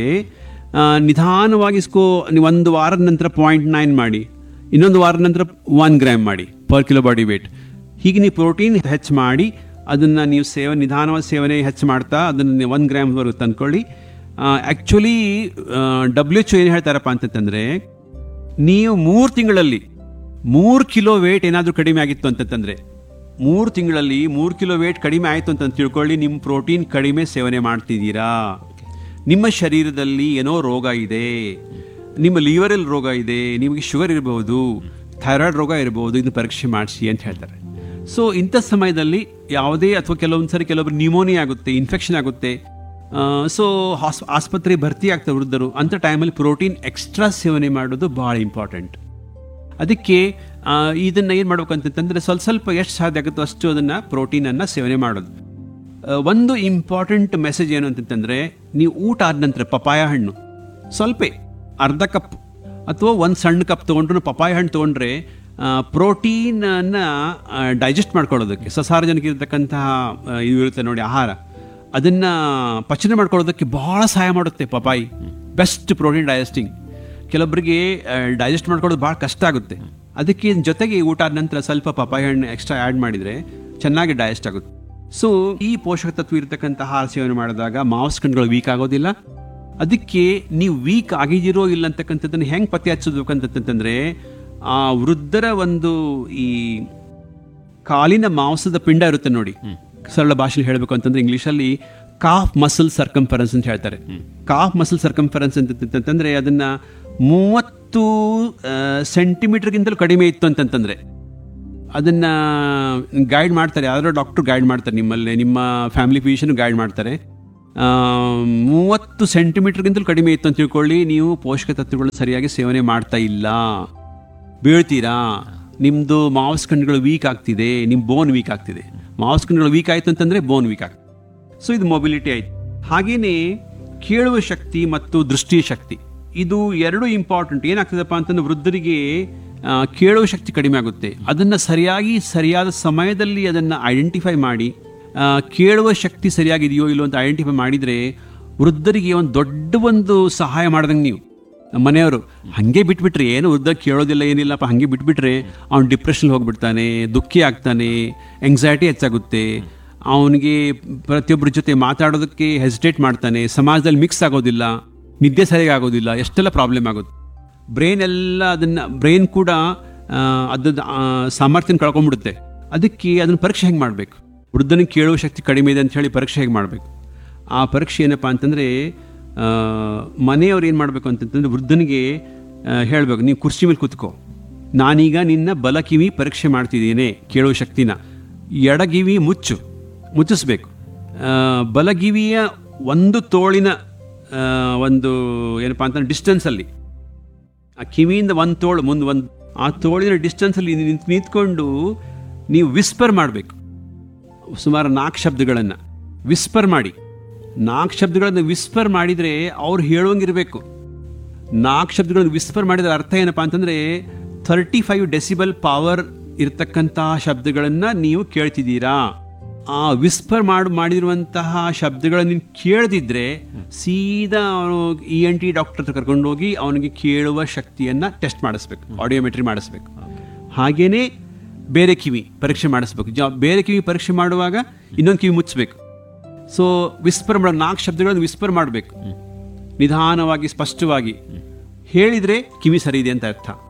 ನಿಧಾನವಾಗಿ ಸ್ಕೋ ನೀವು ಒಂದು ವಾರದ ನಂತರ ಪಾಯಿಂಟ್ ನೈನ್ ಮಾಡಿ, ಇನ್ನೊಂದು ವಾರದ ನಂತರ ಒನ್ ಗ್ರಾಮ್ ಮಾಡಿ ಪರ್ ಕಿಲೋ ಬಾಡಿ ವೇಟ್. ಹೀಗೆ ನೀವು ಪ್ರೋಟೀನ್ ಹೆಚ್ಚು ಮಾಡಿ ಅದನ್ನು ನೀವು ಸೇವನೆ ನಿಧಾನವಾದ ಸೇವನೆ ಹೆಚ್ಚು ಮಾಡ್ತಾ ಅದನ್ನು ಒನ್ ಗ್ರಾಮ್ವರೆಗೂ ತಂದ್ಕೊಳ್ಳಿ. ಆ್ಯಕ್ಚುಲಿ ಡಬ್ಲ್ಯೂ ಎಚ್ ಏನು ಹೇಳ್ತಾರಪ್ಪ ಅಂತಂತಂದರೆ, ನೀವು ಮೂರು ತಿಂಗಳಲ್ಲಿ ಮೂರು ಕಿಲೋ ವೇಟ್ ಏನಾದರೂ ಕಡಿಮೆ ಆಗಿತ್ತು ಅಂತಂತಂದರೆ, ಮೂರು ತಿಂಗಳಲ್ಲಿ ಮೂರು ಕಿಲೋ ವೇಟ್ ಕಡಿಮೆ ಆಯಿತು ಅಂತ ತಿಳ್ಕೊಳ್ಳಿ, ನಿಮ್ಮ ಪ್ರೋಟೀನ್ ಕಡಿಮೆ ಸೇವನೆ ಮಾಡ್ತಿದ್ದೀರಾ, ನಿಮ್ಮ ಶರೀರದಲ್ಲಿ ಏನೋ ರೋಗ ಇದೆ, ನಿಮ್ಮ ಲಿವರಲ್ಲಿ ರೋಗ ಇದೆ, ನಿಮಗೆ ಶುಗರ್ ಇರಬಹುದು, ಥೈರಾಯ್ಡ್ ರೋಗ ಇರಬಹುದು, ಇದು ಪರೀಕ್ಷೆ ಮಾಡಿಸಿ ಅಂತ ಹೇಳ್ತಾರೆ. ಸೊ ಇಂಥ ಸಮಯದಲ್ಲಿ ಯಾವುದೇ ಅಥವಾ ಕೆಲವೊಂದು ಸರಿ ಕೆಲವೊಬ್ರು ನ್ಯೂಮೋನಿಯಾ ಆಗುತ್ತೆ, ಇನ್ಫೆಕ್ಷನ್ ಆಗುತ್ತೆ, ಸೊ ಹಾಸ್ ಆಸ್ಪತ್ರೆ ಭರ್ತಿ ಆಗ್ತಾರೆ ವೃದ್ಧರು. ಅಂಥ ಟೈಮಲ್ಲಿ ಪ್ರೋಟೀನ್ ಎಕ್ಸ್ಟ್ರಾ ಸೇವನೆ ಮಾಡೋದು ಭಾಳ ಇಂಪಾರ್ಟೆಂಟ್. ಅದಕ್ಕೆ ಇದನ್ನು ಏನು ಮಾಡ್ಬೇಕು ಅಂತಂತಂದರೆ ಸ್ವಲ್ಪ ಸ್ವಲ್ಪ ಎಷ್ಟು ಸಾಧ್ಯ ಆಗುತ್ತೋ ಅಷ್ಟು ಅದನ್ನು ಪ್ರೋಟೀನನ್ನು ಸೇವನೆ ಮಾಡೋದು. ಒಂದು ಇಂಪಾರ್ಟೆಂಟ್ ಮೆಸೇಜ್ ಏನು ಅಂತಂತಂದರೆ, ನೀವು ಊಟ ಆದ ನಂತರ ಪಪಾಯ ಹಣ್ಣು ಸ್ವಲ್ಪ ಅರ್ಧ ಕಪ್ ಅಥವಾ ಒಂದು ಸಣ್ಣ ಕಪ್ ತೊಗೊಂಡ್ರು ಪಪಾಯ ಹಣ್ಣು ತೊಗೊಂಡ್ರೆ ಪ್ರೋಟೀನನ್ನು ಡೈಜೆಸ್ಟ್ ಮಾಡ್ಕೊಳ್ಳೋದಕ್ಕೆ, ಸಸಾರಜನಕ ಇರತಕ್ಕಂತಹ ಇದು ಇರುತ್ತೆ ನೋಡಿ ಆಹಾರ, ಅದನ್ನು ಪಚನ ಮಾಡ್ಕೊಳ್ಳೋದಕ್ಕೆ ಭಾಳ ಸಹಾಯ ಮಾಡುತ್ತೆ ಪಪಾಯಿ. Best protein digesting. ಕೆಲವೊಬ್ಬರಿಗೆ ಡೈಜೆಸ್ಟ್ ಮಾಡ್ಕೊಳ್ಳೋದು ಭಾಳ ಕಷ್ಟ ಆಗುತ್ತೆ, ಅದಕ್ಕೆ ಜೊತೆಗೆ ಊಟ ಆದ ನಂತರ ಸ್ವಲ್ಪ ಪಪಾಯಿ ಹಣ್ಣು ಎಕ್ಸ್ಟ್ರಾ ಆ್ಯಡ್ ಮಾಡಿದರೆ ಚೆನ್ನಾಗಿ ಡೈಜೆಸ್ಟ್ ಆಗುತ್ತೆ. ಸೊ ಈ ಪೋಷಕ ತತ್ವ ಇರತಕ್ಕಂಥ ಆಹಾರ ಸೇವನೆ ಮಾಡಿದಾಗ ಮಾಂಸಖಂಡಗಳು ವೀಕ್ ಆಗೋದಿಲ್ಲ. ಅದಕ್ಕೆ ನೀವು ವೀಕ್ ಆಗಿದ್ದೀರೋ ಇಲ್ಲ ಅಂತಕ್ಕಂಥದ್ದನ್ನು ಹೆಂಗೆ ಪತ್ತೆ ಹಚ್ಚೋದಕ್ಕಂತಂತಂದರೆ, ಆ ವೃದ್ಧರ ಒಂದು ಈ ಕಾಲಿನ ಮಾಂಸದ ಪಿಂಡ ಇರುತ್ತೆ ನೋಡಿ, ಸರಳ ಭಾಷೆಯಲ್ಲಿ ಹೇಳಬೇಕು ಅಂತಂದ್ರೆ ಇಂಗ್ಲೀಷಲ್ಲಿ ಕಾಫ್ ಮಸಲ್ ಸರ್ಕಂಫರೆನ್ಸ್ ಅಂತ ಹೇಳ್ತಾರೆ. ಕಾಫ್ ಮಸಲ್ ಸರ್ಕಂಫರೆನ್ಸ್ ಅಂತಂತಂದರೆ ಅದನ್ನು ಮೂವತ್ತು ಸೆಂಟಿಮೀಟರ್ಗಿಂತಲೂ ಕಡಿಮೆ ಇತ್ತು ಅಂತಂತಂದರೆ ಅದನ್ನು ಗೈಡ್ ಮಾಡ್ತಾರೆ, ಯಾರೋ ಡಾಕ್ಟ್ರು ಗೈಡ್ ಮಾಡ್ತಾರೆ, ನಿಮ್ಮಲ್ಲೇ ನಿಮ್ಮ ಫ್ಯಾಮಿಲಿ ಫಿಸಿಷಿಯನ್ ಗೈಡ್ ಮಾಡ್ತಾರೆ. ಮೂವತ್ತು ಸೆಂಟಿಮೀಟರ್ಗಿಂತಲೂ ಕಡಿಮೆ ಇತ್ತು ಅಂತ ತಿಳ್ಕೊಳ್ಳಿ, ನೀವು ಪೋಷಕ ತತ್ವಗಳು ಸರಿಯಾಗಿ ಸೇವನೆ ಮಾಡ್ತಾ ಇಲ್ಲ, ಬೀಳ್ತೀರಾ, ನಿಮ್ಮದು ಮಾಂಸಖಂಡಗಳು ವೀಕ್ ಆಗ್ತಿದೆ, ನಿಮ್ಮ ಬೋನ್ ವೀಕ್ ಆಗ್ತಿದೆ. ಮಾಂಸಖಂಡಗಳು ವೀಕ್ ಆಯಿತು ಅಂತಂದರೆ ಬೋನ್ ವೀಕ್ ಆಗ್ತದೆ. ಸೊ ಇದು ಮೊಬಿಲಿಟಿ ಆಯಿತು. ಹಾಗೆಯೇ ಕೇಳುವ ಶಕ್ತಿ ಮತ್ತು ದೃಷ್ಟಿ ಶಕ್ತಿ, ಇದು ಎರಡು ಇಂಪಾರ್ಟೆಂಟ್. ಏನಾಗ್ತದಪ್ಪ ಅಂತಂದ್ರೆ ವೃದ್ಧರಿಗೆ ಕೇಳುವ ಶಕ್ತಿ ಕಡಿಮೆ ಆಗುತ್ತೆ. ಅದನ್ನು ಸರಿಯಾಗಿ ಸರಿಯಾದ ಸಮಯದಲ್ಲಿ ಅದನ್ನು ಐಡೆಂಟಿಫೈ ಮಾಡಿ, ಕೇಳುವ ಶಕ್ತಿ ಸರಿಯಾಗಿದೆಯೋ ಇಲ್ಲೋ ಅಂತ ಐಡೆಂಟಿಫೈ ಮಾಡಿದರೆ ವೃದ್ಧರಿಗೆ ಒಂದು ದೊಡ್ಡ ಒಂದು ಸಹಾಯ ಮಾಡ್ದಂಗೆ. ನೀವು ಮನೆಯವರು ಹಾಗೆ ಬಿಟ್ಬಿಟ್ರೆ, ಏನು ವೃದ್ಧ ಕೇಳೋದಿಲ್ಲ ಏನಿಲ್ಲಪ್ಪ ಹಾಗೆ ಬಿಟ್ಬಿಟ್ರೆ ಅವ್ನು ಡಿಪ್ರೆಷನ್ ಹೋಗ್ಬಿಡ್ತಾನೆ, ದುಃಖಿ ಆಗ್ತಾನೆ, ಎಂಗ್ಸೈಟಿ ಹೆಚ್ಚಾಗುತ್ತೆ, ಅವನಿಗೆ ಪ್ರತಿಯೊಬ್ಬರ ಜೊತೆ ಮಾತಾಡೋದಕ್ಕೆ ಹೆಸಿಟೇಟ್ ಮಾಡ್ತಾನೆ, ಸಮಾಜದಲ್ಲಿ ಮಿಕ್ಸ್ ಆಗೋದಿಲ್ಲ, ನಿದ್ದೆ ಸರಿಯಾಗಿ ಆಗೋದಿಲ್ಲ, ಎಷ್ಟೆಲ್ಲ ಪ್ರಾಬ್ಲಮ್ ಆಗುತ್ತೆ. ಬ್ರೈನ್ ಎಲ್ಲ ಅದನ್ನು ಬ್ರೈನ್ ಕೂಡ ಅದನ್ನು ಸಾಮರ್ಥ್ಯನ ಕಳ್ಕೊಂಡ್ಬಿಡುತ್ತೆ. ಅದಕ್ಕೆ ಅದನ್ನು ಪರೀಕ್ಷೆ ಹೆಂಗೆ ಮಾಡಬೇಕು, ವೃದ್ಧನಿಗೆ ಕೇಳುವ ಶಕ್ತಿ ಕಡಿಮೆ ಇದೆ ಅಂತ ಹೇಳಿ ಪರೀಕ್ಷೆ ಹೇಗೆ ಮಾಡಬೇಕು. ಆ ಪರೀಕ್ಷೆ ಏನಪ್ಪ ಅಂತಂದರೆ, ಮನೆಯವ್ರು ಏನು ಮಾಡಬೇಕು ಅಂತಂತಂದರೆ ವೃದ್ಧನಿಗೆ ಹೇಳಬೇಕು, ನೀವು ಕುರ್ಚಿ ಮೇಲೆ ಕೂತ್ಕೋ, ನಾನೀಗ ನಿನ್ನ ಬಲ ಕಿವಿ ಪರೀಕ್ಷೆ ಮಾಡ್ತಿದ್ದೇನೆ ಕೇಳುವ ಶಕ್ತಿನ, ಎಡಗಿವಿ ಮುಚ್ಚು ಮುಚ್ಚಿಸ್ಬೇಕು. ಬಲಗಿವಿಯ ಒಂದು ತೋಳಿನ ಒಂದು ಏನಪ್ಪ ಅಂತಂದ್ರೆ ಡಿಸ್ಟೆನ್ಸಲ್ಲಿ, ಆ ಕಿವಿಯಿಂದ ಒಂದು ತೋಳು ಮುಂದೆ ಒಂದು ಆ ತೋಳಿನ ಡಿಸ್ಟೆನ್ಸಲ್ಲಿ ನಿಂತು ನಿಂತ್ಕೊಂಡು ನೀವು ವಿಸ್ಪರ್ ಮಾಡಬೇಕು. ಸುಮಾರು ನಾಲ್ಕು ಶಬ್ದಗಳನ್ನು ವಿಸ್ಪರ್ ಮಾಡಿ, ನಾಲ್ಕು ಶಬ್ದಗಳನ್ನು ವಿಸ್ಪರ್ ಮಾಡಿದರೆ ಅವ್ರು ಹೇಳೋಂಗಿರಬೇಕು. ನಾಲ್ಕು ಶಬ್ದಗಳನ್ನು ವಿಸ್ಪರ್ ಮಾಡಿದರೆ ಅರ್ಥ ಏನಪ್ಪ ಅಂತಂದರೆ ಥರ್ಟಿ ಫೈವ್ ಡೆಸಿಬಲ್ ಪವರ್ ಇರತಕ್ಕಂತಹ ಶಬ್ದಗಳನ್ನು ನೀವು ಕೇಳ್ತಿದ್ದೀರಾ. ಆ ವಿಸ್ಪರ್ ಮಾಡಿ ಮಾಡಿರುವಂತಹ ಶಬ್ದಗಳನ್ನು ಕೇಳದಿದ್ದರೆ ಸೀದಾ ಅವನು ಇ ಎನ್ ಟಿ ಡಾಕ್ಟರ್ ಹತ್ರ ಕರ್ಕೊಂಡೋಗಿ ಅವನಿಗೆ ಕೇಳುವ ಶಕ್ತಿಯನ್ನು ಟೆಸ್ಟ್ ಮಾಡಿಸ್ಬೇಕು, ಆಡಿಯೋಮೆಟ್ರಿ ಮಾಡಿಸ್ಬೇಕು. ಹಾಗೆಯೇ ಬೇರೆ ಕಿವಿ ಪರೀಕ್ಷೆ ಮಾಡಿಸ್ಬೇಕು. ಜ ಬೇರೆ ಕಿವಿ ಪರೀಕ್ಷೆ ಮಾಡುವಾಗ ಇನ್ನೊಂದು ಕಿವಿ ಮುಚ್ಚಬೇಕು. ಸೊ ವಿಸ್ಪರ್ ಮಾಡೋ ನಾಲ್ಕು ಶಬ್ದಗಳನ್ನು ವಿಸ್ಪರ್ ಮಾಡಬೇಕು, ನಿಧಾನವಾಗಿ ಸ್ಪಷ್ಟವಾಗಿ ಹೇಳಿದರೆ ಕಿವಿ ಸರಿ ಇದೆ ಅಂತ ಅರ್ಥ.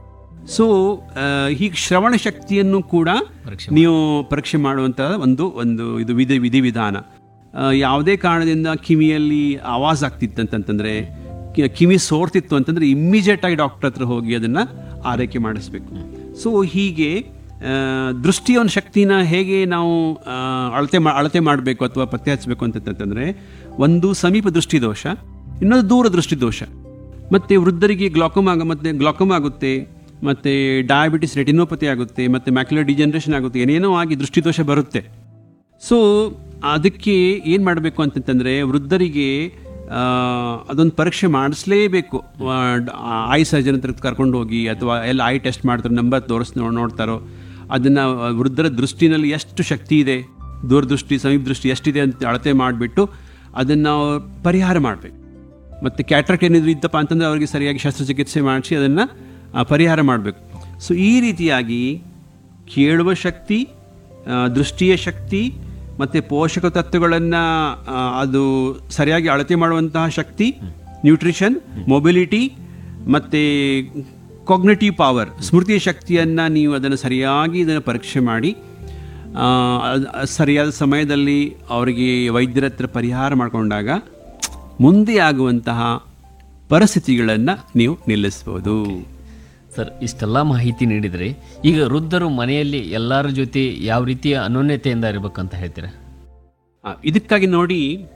ಸೊ ಹೀಗೆ ಶ್ರವಣ ಶಕ್ತಿಯನ್ನು ಕೂಡ ನೀವು ಪರೀಕ್ಷೆ ಮಾಡುವಂತಹ ಒಂದು ಒಂದು ಇದು ವಿಧಿ ವಿಧಿವಿಧಾನ. ಆ, ಯಾವುದೇ ಕಾರಣದಿಂದ ಕಿವಿಯಲ್ಲಿ ಆವಾಜ್ ಆಗ್ತಿತ್ತಂತಂದರೆ, ಕಿವಿ ಸೋರ್ತಿತ್ತು ಅಂತಂದರೆ ಇಮ್ಮಿಡಿಯೇಟಾಗಿ ಡಾಕ್ಟರ್ ಹತ್ರ ಹೋಗಿ ಅದನ್ನು ಆರೈಕೆ ಮಾಡಿಸ್ಬೇಕು. ಸೊ ಹೀಗೆ ಆ, ದೃಷ್ಟಿಯ ಒಂದು ಶಕ್ತಿನ ಹೇಗೆ ನಾವು ಆ, ಅಳತೆ ಮಾ ಅಳತೆ ಮಾಡಬೇಕು ಅಥವಾ ಪತ್ತೆ ಹಚ್ಚಬೇಕು ಅಂತಂತಂದರೆ, ಒಂದು ಸಮೀಪ ದೃಷ್ಟಿದೋಷ, ಇನ್ನೊಂದು ದೂರ ದೃಷ್ಟಿದೋಷ. ಮತ್ತು ವೃದ್ಧರಿಗೆ ಗ್ಲಾಕೋಮ್ ಆಗ ಮತ್ತು ಗ್ಲಾಕೋಮ್ ಆಗುತ್ತೆ, ಮತ್ತು ಡಯಾಬಿಟಿಸ್ ರೆಟಿನೋಪತಿ ಆಗುತ್ತೆ, ಮತ್ತು ಮ್ಯಾಕ್ಯುಲರ್ ಡಿಜನರೇಷನ್ ಆಗುತ್ತೆ, ಏನೇನೋ ಆಗಿ ದೃಷ್ಟಿದೋಷ ಬರುತ್ತೆ. ಸೊ ಅದಕ್ಕೆ ಏನು ಮಾಡಬೇಕು ಅಂತಂತಂದರೆ, ವೃದ್ಧರಿಗೆ ಅದೊಂದು ಪರೀಕ್ಷೆ ಮಾಡಿಸ್ಲೇಬೇಕು. ಐ ಸರ್ಜನ್ ಹತ್ರ ಕರ್ಕೊಂಡು ಹೋಗಿ ಅಥವಾ ಎಲ್ಲ ಐ ಟೆಸ್ಟ್ ಮಾಡ್ತಾರೆ, ನಂಬರ್ ತೋರಿಸ್ ನೋಡ್ತಾರೋ ಅದನ್ನು ವೃದ್ಧರ ದೃಷ್ಟಿನಲ್ಲಿ ಎಷ್ಟು ಶಕ್ತಿ ಇದೆ, ದೂರದೃಷ್ಟಿ ಸಮೀಪ ದೃಷ್ಟಿ ಎಷ್ಟಿದೆ ಅಂತ ಅಳತೆ ಮಾಡಿಬಿಟ್ಟು ಅದನ್ನು ಪರಿಹಾರ ಮಾಡಬೇಕು. ಮತ್ತು ಕ್ಯಾಟ್ರಾಕ್ಟ್ ಏನಿದ್ರು ಇದ್ದಪ್ಪ ಅಂತಂದರೆ ಅವರಿಗೆ ಸರಿಯಾಗಿ ಶಸ್ತ್ರಚಿಕಿತ್ಸೆ ಮಾಡಿಸಿ ಅದನ್ನು ಪರಿಹಾರ ಮಾಡಬೇಕು. ಸೊ ಈ ರೀತಿಯಾಗಿ ಕೇಳುವ ಶಕ್ತಿ, ದೃಷ್ಟಿಯ ಶಕ್ತಿ ಮತ್ತು ಪೋಷಕ ತತ್ವಗಳನ್ನು ಅದು ಸರಿಯಾಗಿ ಅಳತೆ ಮಾಡುವಂತಹ ಶಕ್ತಿ, ನ್ಯೂಟ್ರಿಷನ್, ಮೊಬಿಲಿಟಿ ಮತ್ತು ಕಾಗ್ನಿಟಿವ್ ಪವರ್, ಸ್ಮೃತಿಯ ಶಕ್ತಿಯನ್ನು ನೀವು ಅದನ್ನು ಸರಿಯಾಗಿ ಇದನ್ನು ಪರೀಕ್ಷೆ ಮಾಡಿ ಸರಿಯಾದ ಸಮಯದಲ್ಲಿ ಅವರಿಗೆ ವೈದ್ಯರ ಹತ್ರ ಪರಿಹಾರ ಮಾಡಿಕೊಂಡಾಗ ಮುಂದೆ ಆಗುವಂತಹ ಪರಿಸ್ಥಿತಿಗಳನ್ನು ನೀವು ನಿಲ್ಲಿಸ್ಬೋದು. ಸರ್, ಇಷ್ಟೆಲ್ಲ ಮಾಹಿತಿ ನೀಡಿದರೆ ಈಗ ವೃದ್ಧರು ಮನೆಯಲ್ಲಿ ಎಲ್ಲರ ಜೊತೆ ಯಾವ ರೀತಿಯ ಅನ್ಯೋನ್ಯತೆಯಿಂದ ಇರಬೇಕಂತ ಹೇಳ್ತೀರಾ? ಇದಕ್ಕಾಗಿ ನೋಡಿ,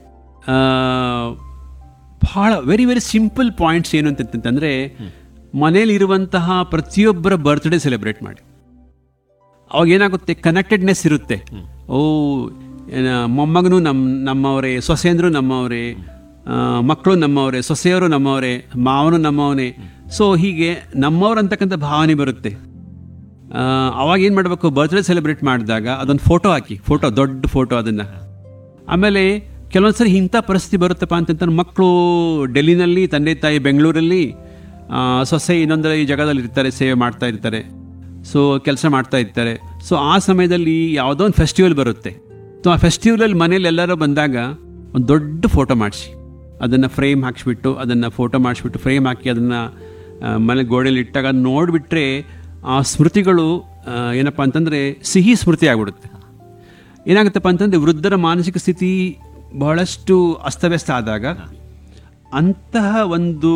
ಭಾಳ ವೆರಿ ವೆರಿ ಸಿಂಪಲ್ ಪಾಯಿಂಟ್ಸ್ ಏನು ಅಂತಂತಂದರೆ, ಮನೆಯಲ್ಲಿರುವಂತಹ ಪ್ರತಿಯೊಬ್ಬರ ಬರ್ತ್ಡೇ ಸೆಲೆಬ್ರೇಟ್ ಮಾಡಿ. ಅವಾಗ ಏನಾಗುತ್ತೆ, ಕನೆಕ್ಟೆಡ್ನೆಸ್ ಇರುತ್ತೆ. ಓ ಮೊಮ್ಮಗನೂ ನಮ್ಮ ನಮ್ಮವರೇ, ಸೊಸೆಯಂದರು ನಮ್ಮವರೇ, ಮಕ್ಕಳು ನಮ್ಮವರೇ, ಸೊಸೆಯವರು ನಮ್ಮವರೇ, ಮಾವನು ನಮ್ಮವನೇ. ಸೊ ಹೀಗೆ ನಮ್ಮವ್ರು ಅಂತಕ್ಕಂಥ ಭಾವನೆ ಬರುತ್ತೆ. ಅವಾಗ ಏನು ಮಾಡಬೇಕು, ಬರ್ತ್ಡೇ ಸೆಲೆಬ್ರೇಟ್ ಮಾಡಿದಾಗ ಅದೊಂದು ಫೋಟೋ ಹಾಕಿ, ಫೋಟೋ ದೊಡ್ಡ ಫೋಟೋ ಅದನ್ನು. ಆಮೇಲೆ ಕೆಲವೊಂದು ಸರಿ ಇಂಥ ಪರಿಸ್ಥಿತಿ ಬರುತ್ತಪ್ಪ ಅಂತಂತ, ಮಕ್ಕಳು ಡೆಲ್ಲಿನಲ್ಲಿ, ತಂದೆ ತಾಯಿ ಬೆಂಗಳೂರಲ್ಲಿ, ಸೊಸೆ ಇನ್ನೊಂದರ ಈ ಜಾಗದಲ್ಲಿ ಇರ್ತಾರೆ, ಸೇವೆ ಮಾಡ್ತಾ ಇರ್ತಾರೆ, ಸೊ ಕೆಲಸ ಮಾಡ್ತಾ ಇರ್ತಾರೆ. ಸೊ ಆ ಸಮಯದಲ್ಲಿ ಯಾವುದೋ ಒಂದು ಫೆಸ್ಟಿವಲ್ ಬರುತ್ತೆ. ಸೊ ಆ ಫೆಸ್ಟಿವಲಲ್ಲಿ ಮನೇಲಿ ಎಲ್ಲರೂ ಬಂದಾಗ ಒಂದು ದೊಡ್ಡ ಫೋಟೋ ಮಾಡಿಸಿ ಅದನ್ನು ಫ್ರೇಮ್ ಹಾಕಿಸ್ಬಿಟ್ಟು, ಅದನ್ನು ಫೋಟೋ ಮಾಡಿಸ್ಬಿಟ್ಟು ಫ್ರೇಮ್ ಹಾಕಿ ಅದನ್ನು ಮನೆ ಗೋಡೆಯಲ್ಲಿ ಇಟ್ಟಾಗ ನೋಡಿಬಿಟ್ರೆ ಆ ಸ್ಮೃತಿಗಳು ಏನಪ್ಪ ಅಂತಂದರೆ ಸಿಹಿ ಸ್ಮೃತಿ ಆಗಿಬಿಡುತ್ತೆ. ಏನಾಗುತ್ತಪ್ಪ ಅಂತಂದರೆ, ವೃದ್ಧರ ಮಾನಸಿಕ ಸ್ಥಿತಿ ಬಹಳಷ್ಟು ಅಸ್ತವ್ಯಸ್ತ ಆದಾಗ ಅಂತಹ ಒಂದು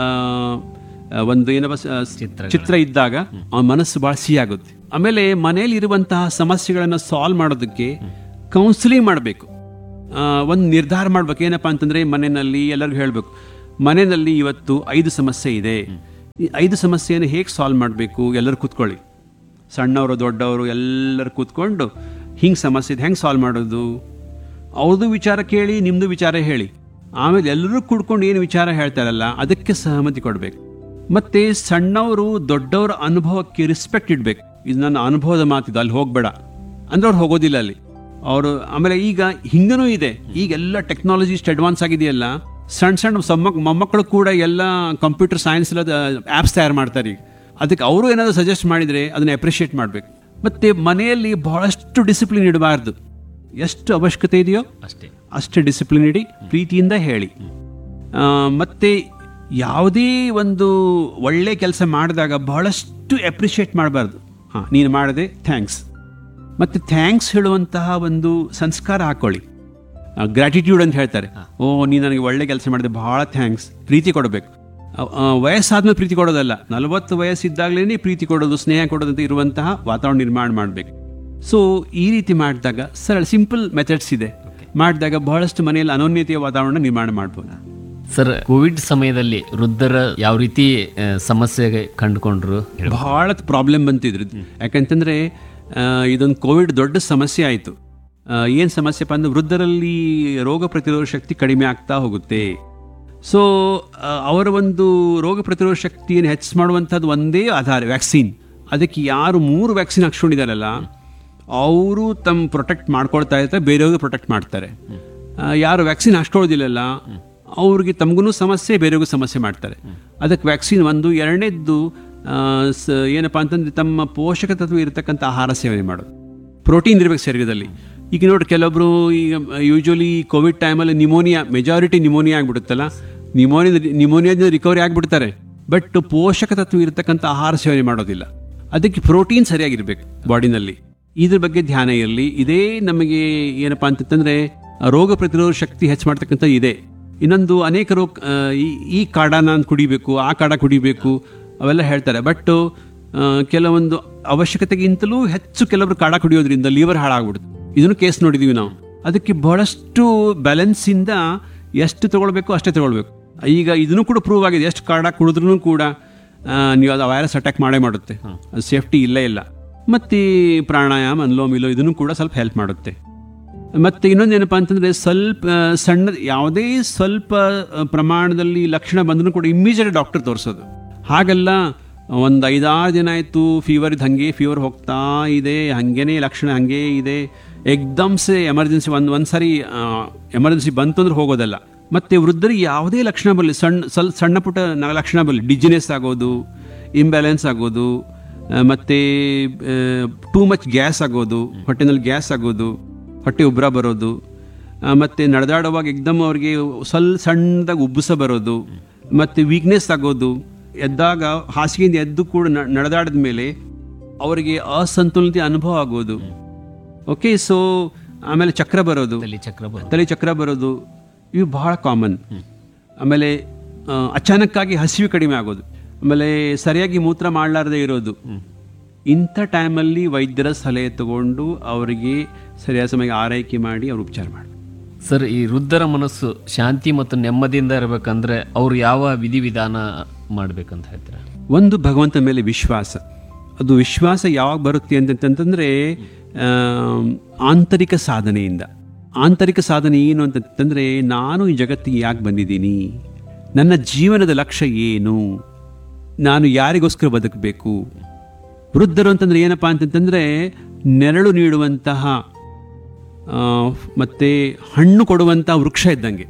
ಒಂದು ಏನಪ್ಪ ಚಿತ್ರ ಇದ್ದಾಗ ಆ ಮನಸ್ಸು ಭಾಳ ಸಿಹಿ ಆಗುತ್ತೆ. ಆಮೇಲೆ ಮನೆಯಲ್ಲಿ ಇರುವಂತಹ ಸಮಸ್ಯೆಗಳನ್ನು ಸಾಲ್ವ್ ಮಾಡೋದಕ್ಕೆ ಕೌನ್ಸಿಲಿಂಗ್ ಮಾಡಬೇಕು. ಒಂದು ನಿರ್ಧಾರ ಮಾಡ್ಬೇಕು. ಏನಪ್ಪ ಅಂತಂದರೆ, ಮನೆಯಲ್ಲಿ ಎಲ್ಲರಿಗೂ ಹೇಳಬೇಕು, ಮನೆಯಲ್ಲಿ ಇವತ್ತು ಐದು ಸಮಸ್ಯೆ ಇದೆ, ಈ ಐದು ಸಮಸ್ಯೆಯನ್ನು ಹೇಗೆ ಸಾಲ್ವ್ ಮಾಡಬೇಕು, ಎಲ್ಲರೂ ಕೂತ್ಕೊಳ್ಳಿ, ಸಣ್ಣವರು ದೊಡ್ಡವರು ಎಲ್ಲರೂ ಕೂತ್ಕೊಂಡು ಹಿಂಗೆ ಸಮಸ್ಯೆ ಇದೆ, ಹೆಂಗೆ ಸಾಲ್ವ್ ಮಾಡೋದು, ಅವ್ರದ್ದು ವಿಚಾರ ಕೇಳಿ, ನಿಮ್ಮದು ವಿಚಾರ ಹೇಳಿ, ಆಮೇಲೆ ಎಲ್ಲರೂ ಕೂಡ್ಕೊಂಡು ಏನು ವಿಚಾರ ಹೇಳ್ತಾರಲ್ಲ ಅದಕ್ಕೆ ಸಹಮತಿ ಕೊಡಬೇಕು. ಮತ್ತು ಸಣ್ಣವರು ದೊಡ್ಡವರ ಅನುಭವಕ್ಕೆ ರೆಸ್ಪೆಕ್ಟ್ ಇಡಬೇಕು. ಇದು ನನ್ನ ಅನುಭವದ ಮಾತಿದ್ದು, ಅಲ್ಲಿ ಹೋಗಬೇಡ ಅಂದ್ರೆ ಅವ್ರು ಹೋಗೋದಿಲ್ಲ ಅಲ್ಲಿ ಅವರು. ಆಮೇಲೆ ಈಗ ಹಿಂಗನೂ ಇದೆ, ಈಗೆಲ್ಲ ಟೆಕ್ನಾಲಜಿ ಇಷ್ಟು ಅಡ್ವಾನ್ಸ್ ಆಗಿದೆಯಲ್ಲ, ಸಣ್ಣ ಸಣ್ಣ ಸಮ್ಮಕ್ ಮೊಮ್ಮಕ್ಕಳು ಕೂಡ ಎಲ್ಲ ಕಂಪ್ಯೂಟರ್ ಸೈನ್ಸ್ ಎಲ್ಲ ಆ್ಯಪ್ಸ್ ತಯಾರು ಮಾಡ್ತಾರೆ ಈಗ. ಅದಕ್ಕೆ ಅವರು ಏನಾದರೂ ಸಜೆಸ್ಟ್ ಮಾಡಿದರೆ ಅದನ್ನು ಅಪ್ರಿಷಿಯೇಟ್ ಮಾಡಬೇಕು. ಮತ್ತು ಮನೆಯಲ್ಲಿ ಬಹಳಷ್ಟು ಡಿಸಿಪ್ಲಿನ್ ಇಡಬಾರ್ದು. ಎಷ್ಟು ಅವಶ್ಯಕತೆ ಇದೆಯೋ ಅಷ್ಟೇ ಅಷ್ಟೇ ಡಿಸಿಪ್ಲಿನ್ ಇಡಿ, ಪ್ರೀತಿಯಿಂದ ಹೇಳಿ. ಮತ್ತು ಯಾವುದೇ ಒಂದು ಒಳ್ಳೆ ಕೆಲಸ ಮಾಡಿದಾಗ ಬಹಳಷ್ಟು ಅಪ್ರಿಷಿಯೇಟ್ ಮಾಡಬಾರ್ದು. ಹಾಂ, ನೀನು ಮಾಡಿದೆ, ಥ್ಯಾಂಕ್ಸ್. ಮತ್ತು ಥ್ಯಾಂಕ್ಸ್ ಹೇಳುವಂತಹ ಒಂದು ಸಂಸ್ಕಾರ ಹಾಕ್ಕೊಳ್ಳಿ. ಗ್ರ್ಯಾಟಿಟ್ಯೂಡ್ ಅಂತ ಹೇಳ್ತಾರೆ. ಓ ನೀನು ನನಗೆ ಒಳ್ಳೆ ಕೆಲಸ ಮಾಡಿದೆ, ಭಾಳ ಥ್ಯಾಂಕ್ಸ್. ಪ್ರೀತಿ ಕೊಡಬೇಕು. ವಯಸ್ಸಾದ್ಮೇಲೆ ಪ್ರೀತಿ ಕೊಡೋದಲ್ಲ, ನಲವತ್ತು ವಯಸ್ಸಿದ್ದಾಗಲೇ ಪ್ರೀತಿ ಕೊಡೋದು, ಸ್ನೇಹ ಕೊಡೋದಂತ ಇರುವಂತಹ ವಾತಾವರಣ ನಿರ್ಮಾಣ ಮಾಡಬೇಕು. ಸೊ ಈ ರೀತಿ ಮಾಡಿದಾಗ ಸರಳ ಸಿಂಪಲ್ ಮೆಥಡ್ಸ್ ಇದೆ, ಮಾಡಿದಾಗ ಬಹಳಷ್ಟು ಮನೆಯಲ್ಲಿ ಅನೋನ್ಯತೆಯ ವಾತಾವರಣ ನಿರ್ಮಾಣ ಮಾಡ್ಬೋದು. ಸರ್, ಕೋವಿಡ್ ಸಮಯದಲ್ಲಿ ವೃದ್ಧರ ಯಾವ ರೀತಿ ಸಮಸ್ಯೆಗೆ ಕಂಡುಕೊಂಡ್ರು? ಬಹಳ ಪ್ರಾಬ್ಲಮ್ ಬಂತಿದ್ರು. ಯಾಕಂತಂದರೆ ಇದೊಂದು ಕೋವಿಡ್ ದೊಡ್ಡ ಸಮಸ್ಯೆ ಆಯಿತು. ಏನು ಸಮಸ್ಯೆಪ್ಪ ಅಂದರೆ, ವೃದ್ಧರಲ್ಲಿ ರೋಗ ಪ್ರತಿರೋಧ ಶಕ್ತಿ ಕಡಿಮೆ ಆಗ್ತಾ ಹೋಗುತ್ತೆ. ಸೊ ಅವರ ಒಂದು ರೋಗ ಪ್ರತಿರೋಧ ಶಕ್ತಿಯನ್ನು ಹೆಚ್ಚು ಮಾಡುವಂಥದ್ದು ಒಂದೇ ಆಧಾರ, ವ್ಯಾಕ್ಸಿನ್. ಅದಕ್ಕೆ ಯಾರು ಮೂರು ವ್ಯಾಕ್ಸಿನ್ ಹಾಕ್ಸ್ಕೊಂಡಿದ್ದಾರಲ್ಲ ಅವರು ತಮ್ಮ ಪ್ರೊಟೆಕ್ಟ್ ಮಾಡ್ಕೊಳ್ತಾ ಇರ್ತಾರೆ, ಬೇರೆಯವ್ರಿಗೆ ಪ್ರೊಟೆಕ್ಟ್ ಮಾಡ್ತಾರೆ. ಯಾರು ವ್ಯಾಕ್ಸಿನ್ ಹಾಕ್ಸ್ಕೊಳ್ಳೋದಿಲ್ಲಲ್ಲ ಅವ್ರಿಗೆ ತಮಗೂ ಸಮಸ್ಯೆ, ಬೇರೆಯವ್ರಿಗೂ ಸಮಸ್ಯೆ ಮಾಡ್ತಾರೆ. ಅದಕ್ಕೆ ವ್ಯಾಕ್ಸಿನ್ ಒಂದು. ಎರಡನೇದ್ದು ಏನಪ್ಪ ಅಂತಂದರೆ, ತಮ್ಮ ಪೋಷಕ ತತ್ವ ಇರತಕ್ಕಂಥ ಆಹಾರ ಸೇವನೆ ಮಾಡೋದು, ಪ್ರೋಟೀನ್ ಇರಬೇಕು ಶರೀರದಲ್ಲಿ. ಈಗ ನೋಡಿ, ಕೆಲವೊಬ್ಬರು ಈಗ ಯೂಶ್ವಲಿ ಕೋವಿಡ್ ಟೈಮಲ್ಲಿ pneumonia, majority pneumonia ಆಗಿಬಿಡುತ್ತಲ್ಲ, pneumonia ನಿಮೋನಿಯಾದಿಂದ recovery ಆಗಿಬಿಡ್ತಾರೆ. ಬಟ್ ಪೋಷಕ ತತ್ವ ಇರತಕ್ಕಂಥ ಆಹಾರ ಸೇವನೆ ಮಾಡೋದಿಲ್ಲ. ಅದಕ್ಕೆ ಪ್ರೋಟೀನ್ ಸರಿಯಾಗಿರ್ಬೇಕು ಬಾಡಿನಲ್ಲಿ. ಇದ್ರ ಬಗ್ಗೆ ಧ್ಯಾನ ಇರಲಿ. ಇದೇ ನಮಗೆ ಏನಪ್ಪಾ ಅಂತಂದ್ರೆ ರೋಗ ಪ್ರತಿರೋಧ ಶಕ್ತಿ ಹೆಚ್ಚು ಮಾಡ್ತಕ್ಕಂಥ ಇದೆ. ಇನ್ನೊಂದು ಅನೇಕರು ಆ, ಈ- ಈ ಕಾಡ ನಾನು ಕುಡಿಬೇಕು, ಆ ಕಾಡ ಕುಡಿಬೇಕು ಅವೆಲ್ಲ ಹೇಳ್ತಾರೆ. ಬಟ್ ಕೆಲವೊಂದು ಅವಶ್ಯಕತೆಗಿಂತಲೂ ಹೆಚ್ಚು ಕೆಲವರು ಕಾಡ ಕುಡಿಯೋದ್ರಿಂದ ಲಿವರ್ ಹಾಳಾಗ್ಬಿಡುತ್ತೆ. ಇದನ್ನು ಕೇಸ್ ನೋಡಿದೀವಿ ನಾವು. ಅದಕ್ಕೆ ಬಹಳಷ್ಟು ಬ್ಯಾಲೆನ್ಸಿಂದ ಎಷ್ಟು ತಗೊಳ್ಬೇಕು ಅಷ್ಟೇ ತಗೊಳ್ಬೇಕು. ಈಗ ಇದನ್ನು ಕೂಡ ಪ್ರೂವ್ ಆಗಿದೆ, ಎಷ್ಟು ಕಾಡ ಕುಡಿದ್ರೂ ಕೂಡ ಆ, ನೀವು ಅದು ವೈರಸ್ ಅಟ್ಯಾಕ್ ಮಾಡೇ ಮಾಡುತ್ತೆ. ಅದು ಸೇಫ್ಟಿ ಇಲ್ಲೇ ಇಲ್ಲ. ಮತ್ತು ಪ್ರಾಣಾಯಾಮ, ಅನುಲೋಮ ವಿಲೋಮ ಇದನ್ನು ಕೂಡ ಸ್ವಲ್ಪ ಹೆಲ್ಪ್ ಮಾಡುತ್ತೆ. ಮತ್ತು ಇನ್ನೊಂದೇನಪ್ಪ ಅಂತಂದರೆ ಸ್ವಲ್ಪ ಆ, ಸಣ್ಣ ಯಾವುದೇ ಸ್ವಲ್ಪ ಆ, ಪ್ರಮಾಣದಲ್ಲಿ ಲಕ್ಷಣ ಬಂದರೂ ಕೂಡ ಇಮ್ಮಿಡಿಯೇಟ್ ಡಾಕ್ಟರ್ ತೋರಿಸೋದು. ಹಾಗೆಲ್ಲ ಒಂದು ಐದಾರು ದಿನ ಆಯಿತು ಫೀವರ್ ಇದು ಹಾಗೆ ಫೀವರ್ ಹೋಗ್ತಾ ಇದೆ, ಹಾಗೇನೇ ಲಕ್ಷಣ ಹಾಗೇ ಇದೆ, ಎಕ್ದಮ್ಸೆ ಎಮರ್ಜೆನ್ಸಿ ಒಂದು ಒಂದು ಸಾರಿ ಎಮರ್ಜೆನ್ಸಿ ಬಂತು ಅಂದ್ರೆ ಹೋಗೋದಲ್ಲ. ಮತ್ತು ವೃದ್ಧರಿಗೆ ಯಾವುದೇ ಲಕ್ಷಣ ಬರಲಿ, ಸಣ್ಣ ಸ್ವಲ್ಪ ಸಣ್ಣ ಪುಟ್ಟ ನ- ಲಕ್ಷಣ ಬರಲಿ, ಡಿಜಿನೆಸ್ ಆಗೋದು, ಇಂಬ್ಯಾಲೆನ್ಸ್ ಆಗೋದು, ಮತ್ತು ಟೂ ಮಚ್ ಗ್ಯಾಸ್ ಆಗೋದು, ಹೊಟ್ಟೆನಲ್ಲಿ ಗ್ಯಾಸ್ ಆಗೋದು, ಹೊಟ್ಟೆ ಉಬ್ಬರ ಬರೋದು, ಮತ್ತು ನಡೆದಾಡುವಾಗ ಎಕ್ದಮ್ ಅವ್ರಿಗೆ ಸ್ವಲ್ಪ ಸಣ್ಣದಾಗಿ ಉಬ್ಬಸ ಬರೋದು, ಮತ್ತು ವೀಕ್ನೆಸ್ ಆಗೋದು, ಎದ್ದಾಗ ಹಾಸಿಗೆಯಿಂದ ಎದ್ದು ಕೂಡ ನ- ನಡೆದಾಡಿದ ಮೇಲೆ ಅವರಿಗೆ ಅಸಂತುಲಿತ ಅನುಭವ ಆಗೋದು. ಓಕೆ, ಸೊ ಆಮೇಲೆ ಚಕ್ರ ಬರೋದು, ತಲೆ ಚಕ್ರ ಬರುತ್ತೆ. ತಲೆ ಚಕ್ರ ಬರೋದು, ಇವು ಬಹಳ ಕಾಮನ್. ಆಮೇಲೆ ಆ, ಅಚಾನಕ್ಕಾಗಿ ಹಸಿವು ಕಡಿಮೆ ಆಗೋದು, ಆಮೇಲೆ ಸರಿಯಾಗಿ ಮೂತ್ರ ಮಾಡಲಾರದೆ ಇರೋದು. ಇಂಥ ಟೈಮಲ್ಲಿ ವೈದ್ಯರ ಸಲಹೆ ತಗೊಂಡು ಅವರಿಗೆ ಸರಿಯಾದ ಸಮಯಕ್ಕೆ ಆರೈಕೆ ಮಾಡಿ ಅವ್ರು ಉಪಚಾರ ಮಾಡಿ. ಸರ್, ಈ ವೃದ್ಧರ ಮನಸ್ಸು ಶಾಂತಿ ಮತ್ತು ನೆಮ್ಮದಿಯಿಂದ ಇರಬೇಕಂದ್ರೆ ಅವ್ರು ಯಾವ ವಿಧಿವಿಧಾನ ಮಾಡ್ಬೇಕಂತ ಹೇಳ್ತಾರೆ? ಒಂದು ಭಗವಂತನ ಮೇಲೆ ವಿಶ್ವಾಸ. ಅದು ವಿಶ್ವಾಸ ಯಾವಾಗ ಬರುತ್ತೆ ಅಂತಂತಂದರೆ ಆಂತರಿಕ ಸಾಧನೆಯಿಂದ. ಆಂತರಿಕ ಸಾಧನೆ ಏನು ಅಂತಂತಂದರೆ, ನಾನು ಈ ಜಗತ್ತಿಗೆ ಯಾಕೆ ಬಂದಿದ್ದೀನಿ, ನನ್ನ ಜೀವನದ ಲಕ್ಷ್ಯ ಏನು, ನಾನು ಯಾರಿಗೋಸ್ಕರ ಬದುಕಬೇಕು. ವೃದ್ಧರು ಅಂತಂದರೆ ಏನಪ್ಪ ಅಂತಂತಂದರೆ ನೆರಳು ನೀಡುವಂತಹ ಆ, ಮತ್ತೆ ಹಣ್ಣು ಕೊಡುವಂಥ ವೃಕ್ಷ ಇದ್ದಂಗೆ.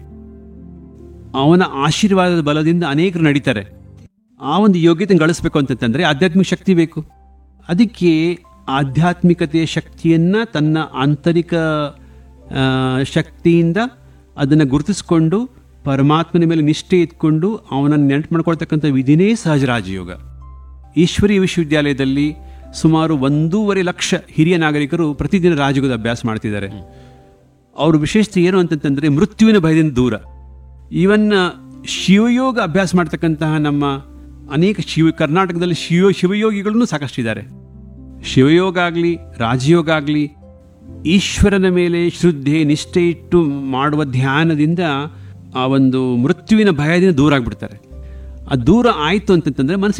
ಅವನ ಆಶೀರ್ವಾದದ ಬಲದಿಂದ ಅನೇಕರು ನಡೀತಾರೆ. ಆ ಒಂದು ಯೋಗ್ಯತೆ ಗಳಿಸ್ಬೇಕು ಅಂತಂತಂದರೆ ಆಧ್ಯಾತ್ಮಿಕ ಶಕ್ತಿ ಬೇಕು. ಅದಕ್ಕೆ ಆಧ್ಯಾತ್ಮಿಕತೆಯ ಶಕ್ತಿಯನ್ನು ತನ್ನ ಆಂತರಿಕ ಆ, ಶಕ್ತಿಯಿಂದ ಅದನ್ನು ಗುರುತಿಸ್ಕೊಂಡು ಪರಮಾತ್ಮನ ಮೇಲೆ ನಿಷ್ಠೆ ಇಟ್ಕೊಂಡು ಅವನನ್ನು ನೆನಪು ಮಾಡ್ಕೊಳ್ತಕ್ಕಂಥ ವಿಧಿನೇ ಸಹಜ ರಾಜಯೋಗ. ಈಶ್ವರೀಯ ವಿಶ್ವವಿದ್ಯಾಲಯದಲ್ಲಿ ಸುಮಾರು ಒಂದೂವರೆ ಲಕ್ಷ ಹಿರಿಯ ನಾಗರಿಕರು ಪ್ರತಿದಿನ ರಾಜಯೋಗದ ಅಭ್ಯಾಸ ಮಾಡ್ತಿದ್ದಾರೆ. ಅವ್ರ ವಿಶೇಷತೆ ಏನು ಅಂತಂತಂದರೆ ಮೃತ್ಯುವಿನ ಭಯದಿಂದ ದೂರ. ಈವನ್ ಶಿವಯೋಗ ಅಭ್ಯಾಸ ಮಾಡ್ತಕ್ಕಂತಹ ನಮ್ಮ ಅನೇಕ ಶಿವ ಕರ್ನಾಟಕದಲ್ಲಿ ಶಿವ ಶಿವಯೋಗಿಗಳನ್ನೂ ಸಾಕಷ್ಟಿದ್ದಾರೆ. ಶಿವಯೋಗ ಆಗಲಿ ರಾಜಯೋಗ ಆಗಲಿ ಈಶ್ವರನ ಮೇಲೆ ಶ್ರದ್ಧೆ ನಿಷ್ಠೆ ಇಟ್ಟು ಮಾಡುವ ಧ್ಯಾನದಿಂದ ಆ ಒಂದು ಮೃತ್ಯುವಿನ ಭಯದಿಂದ ದೂರ ಆಗಿಬಿಡ್ತಾರೆ. ಆ ದೂರ ಆಯಿತು ಅಂತಂತಂದರೆ ಮನಸ್ಸಿಗೆ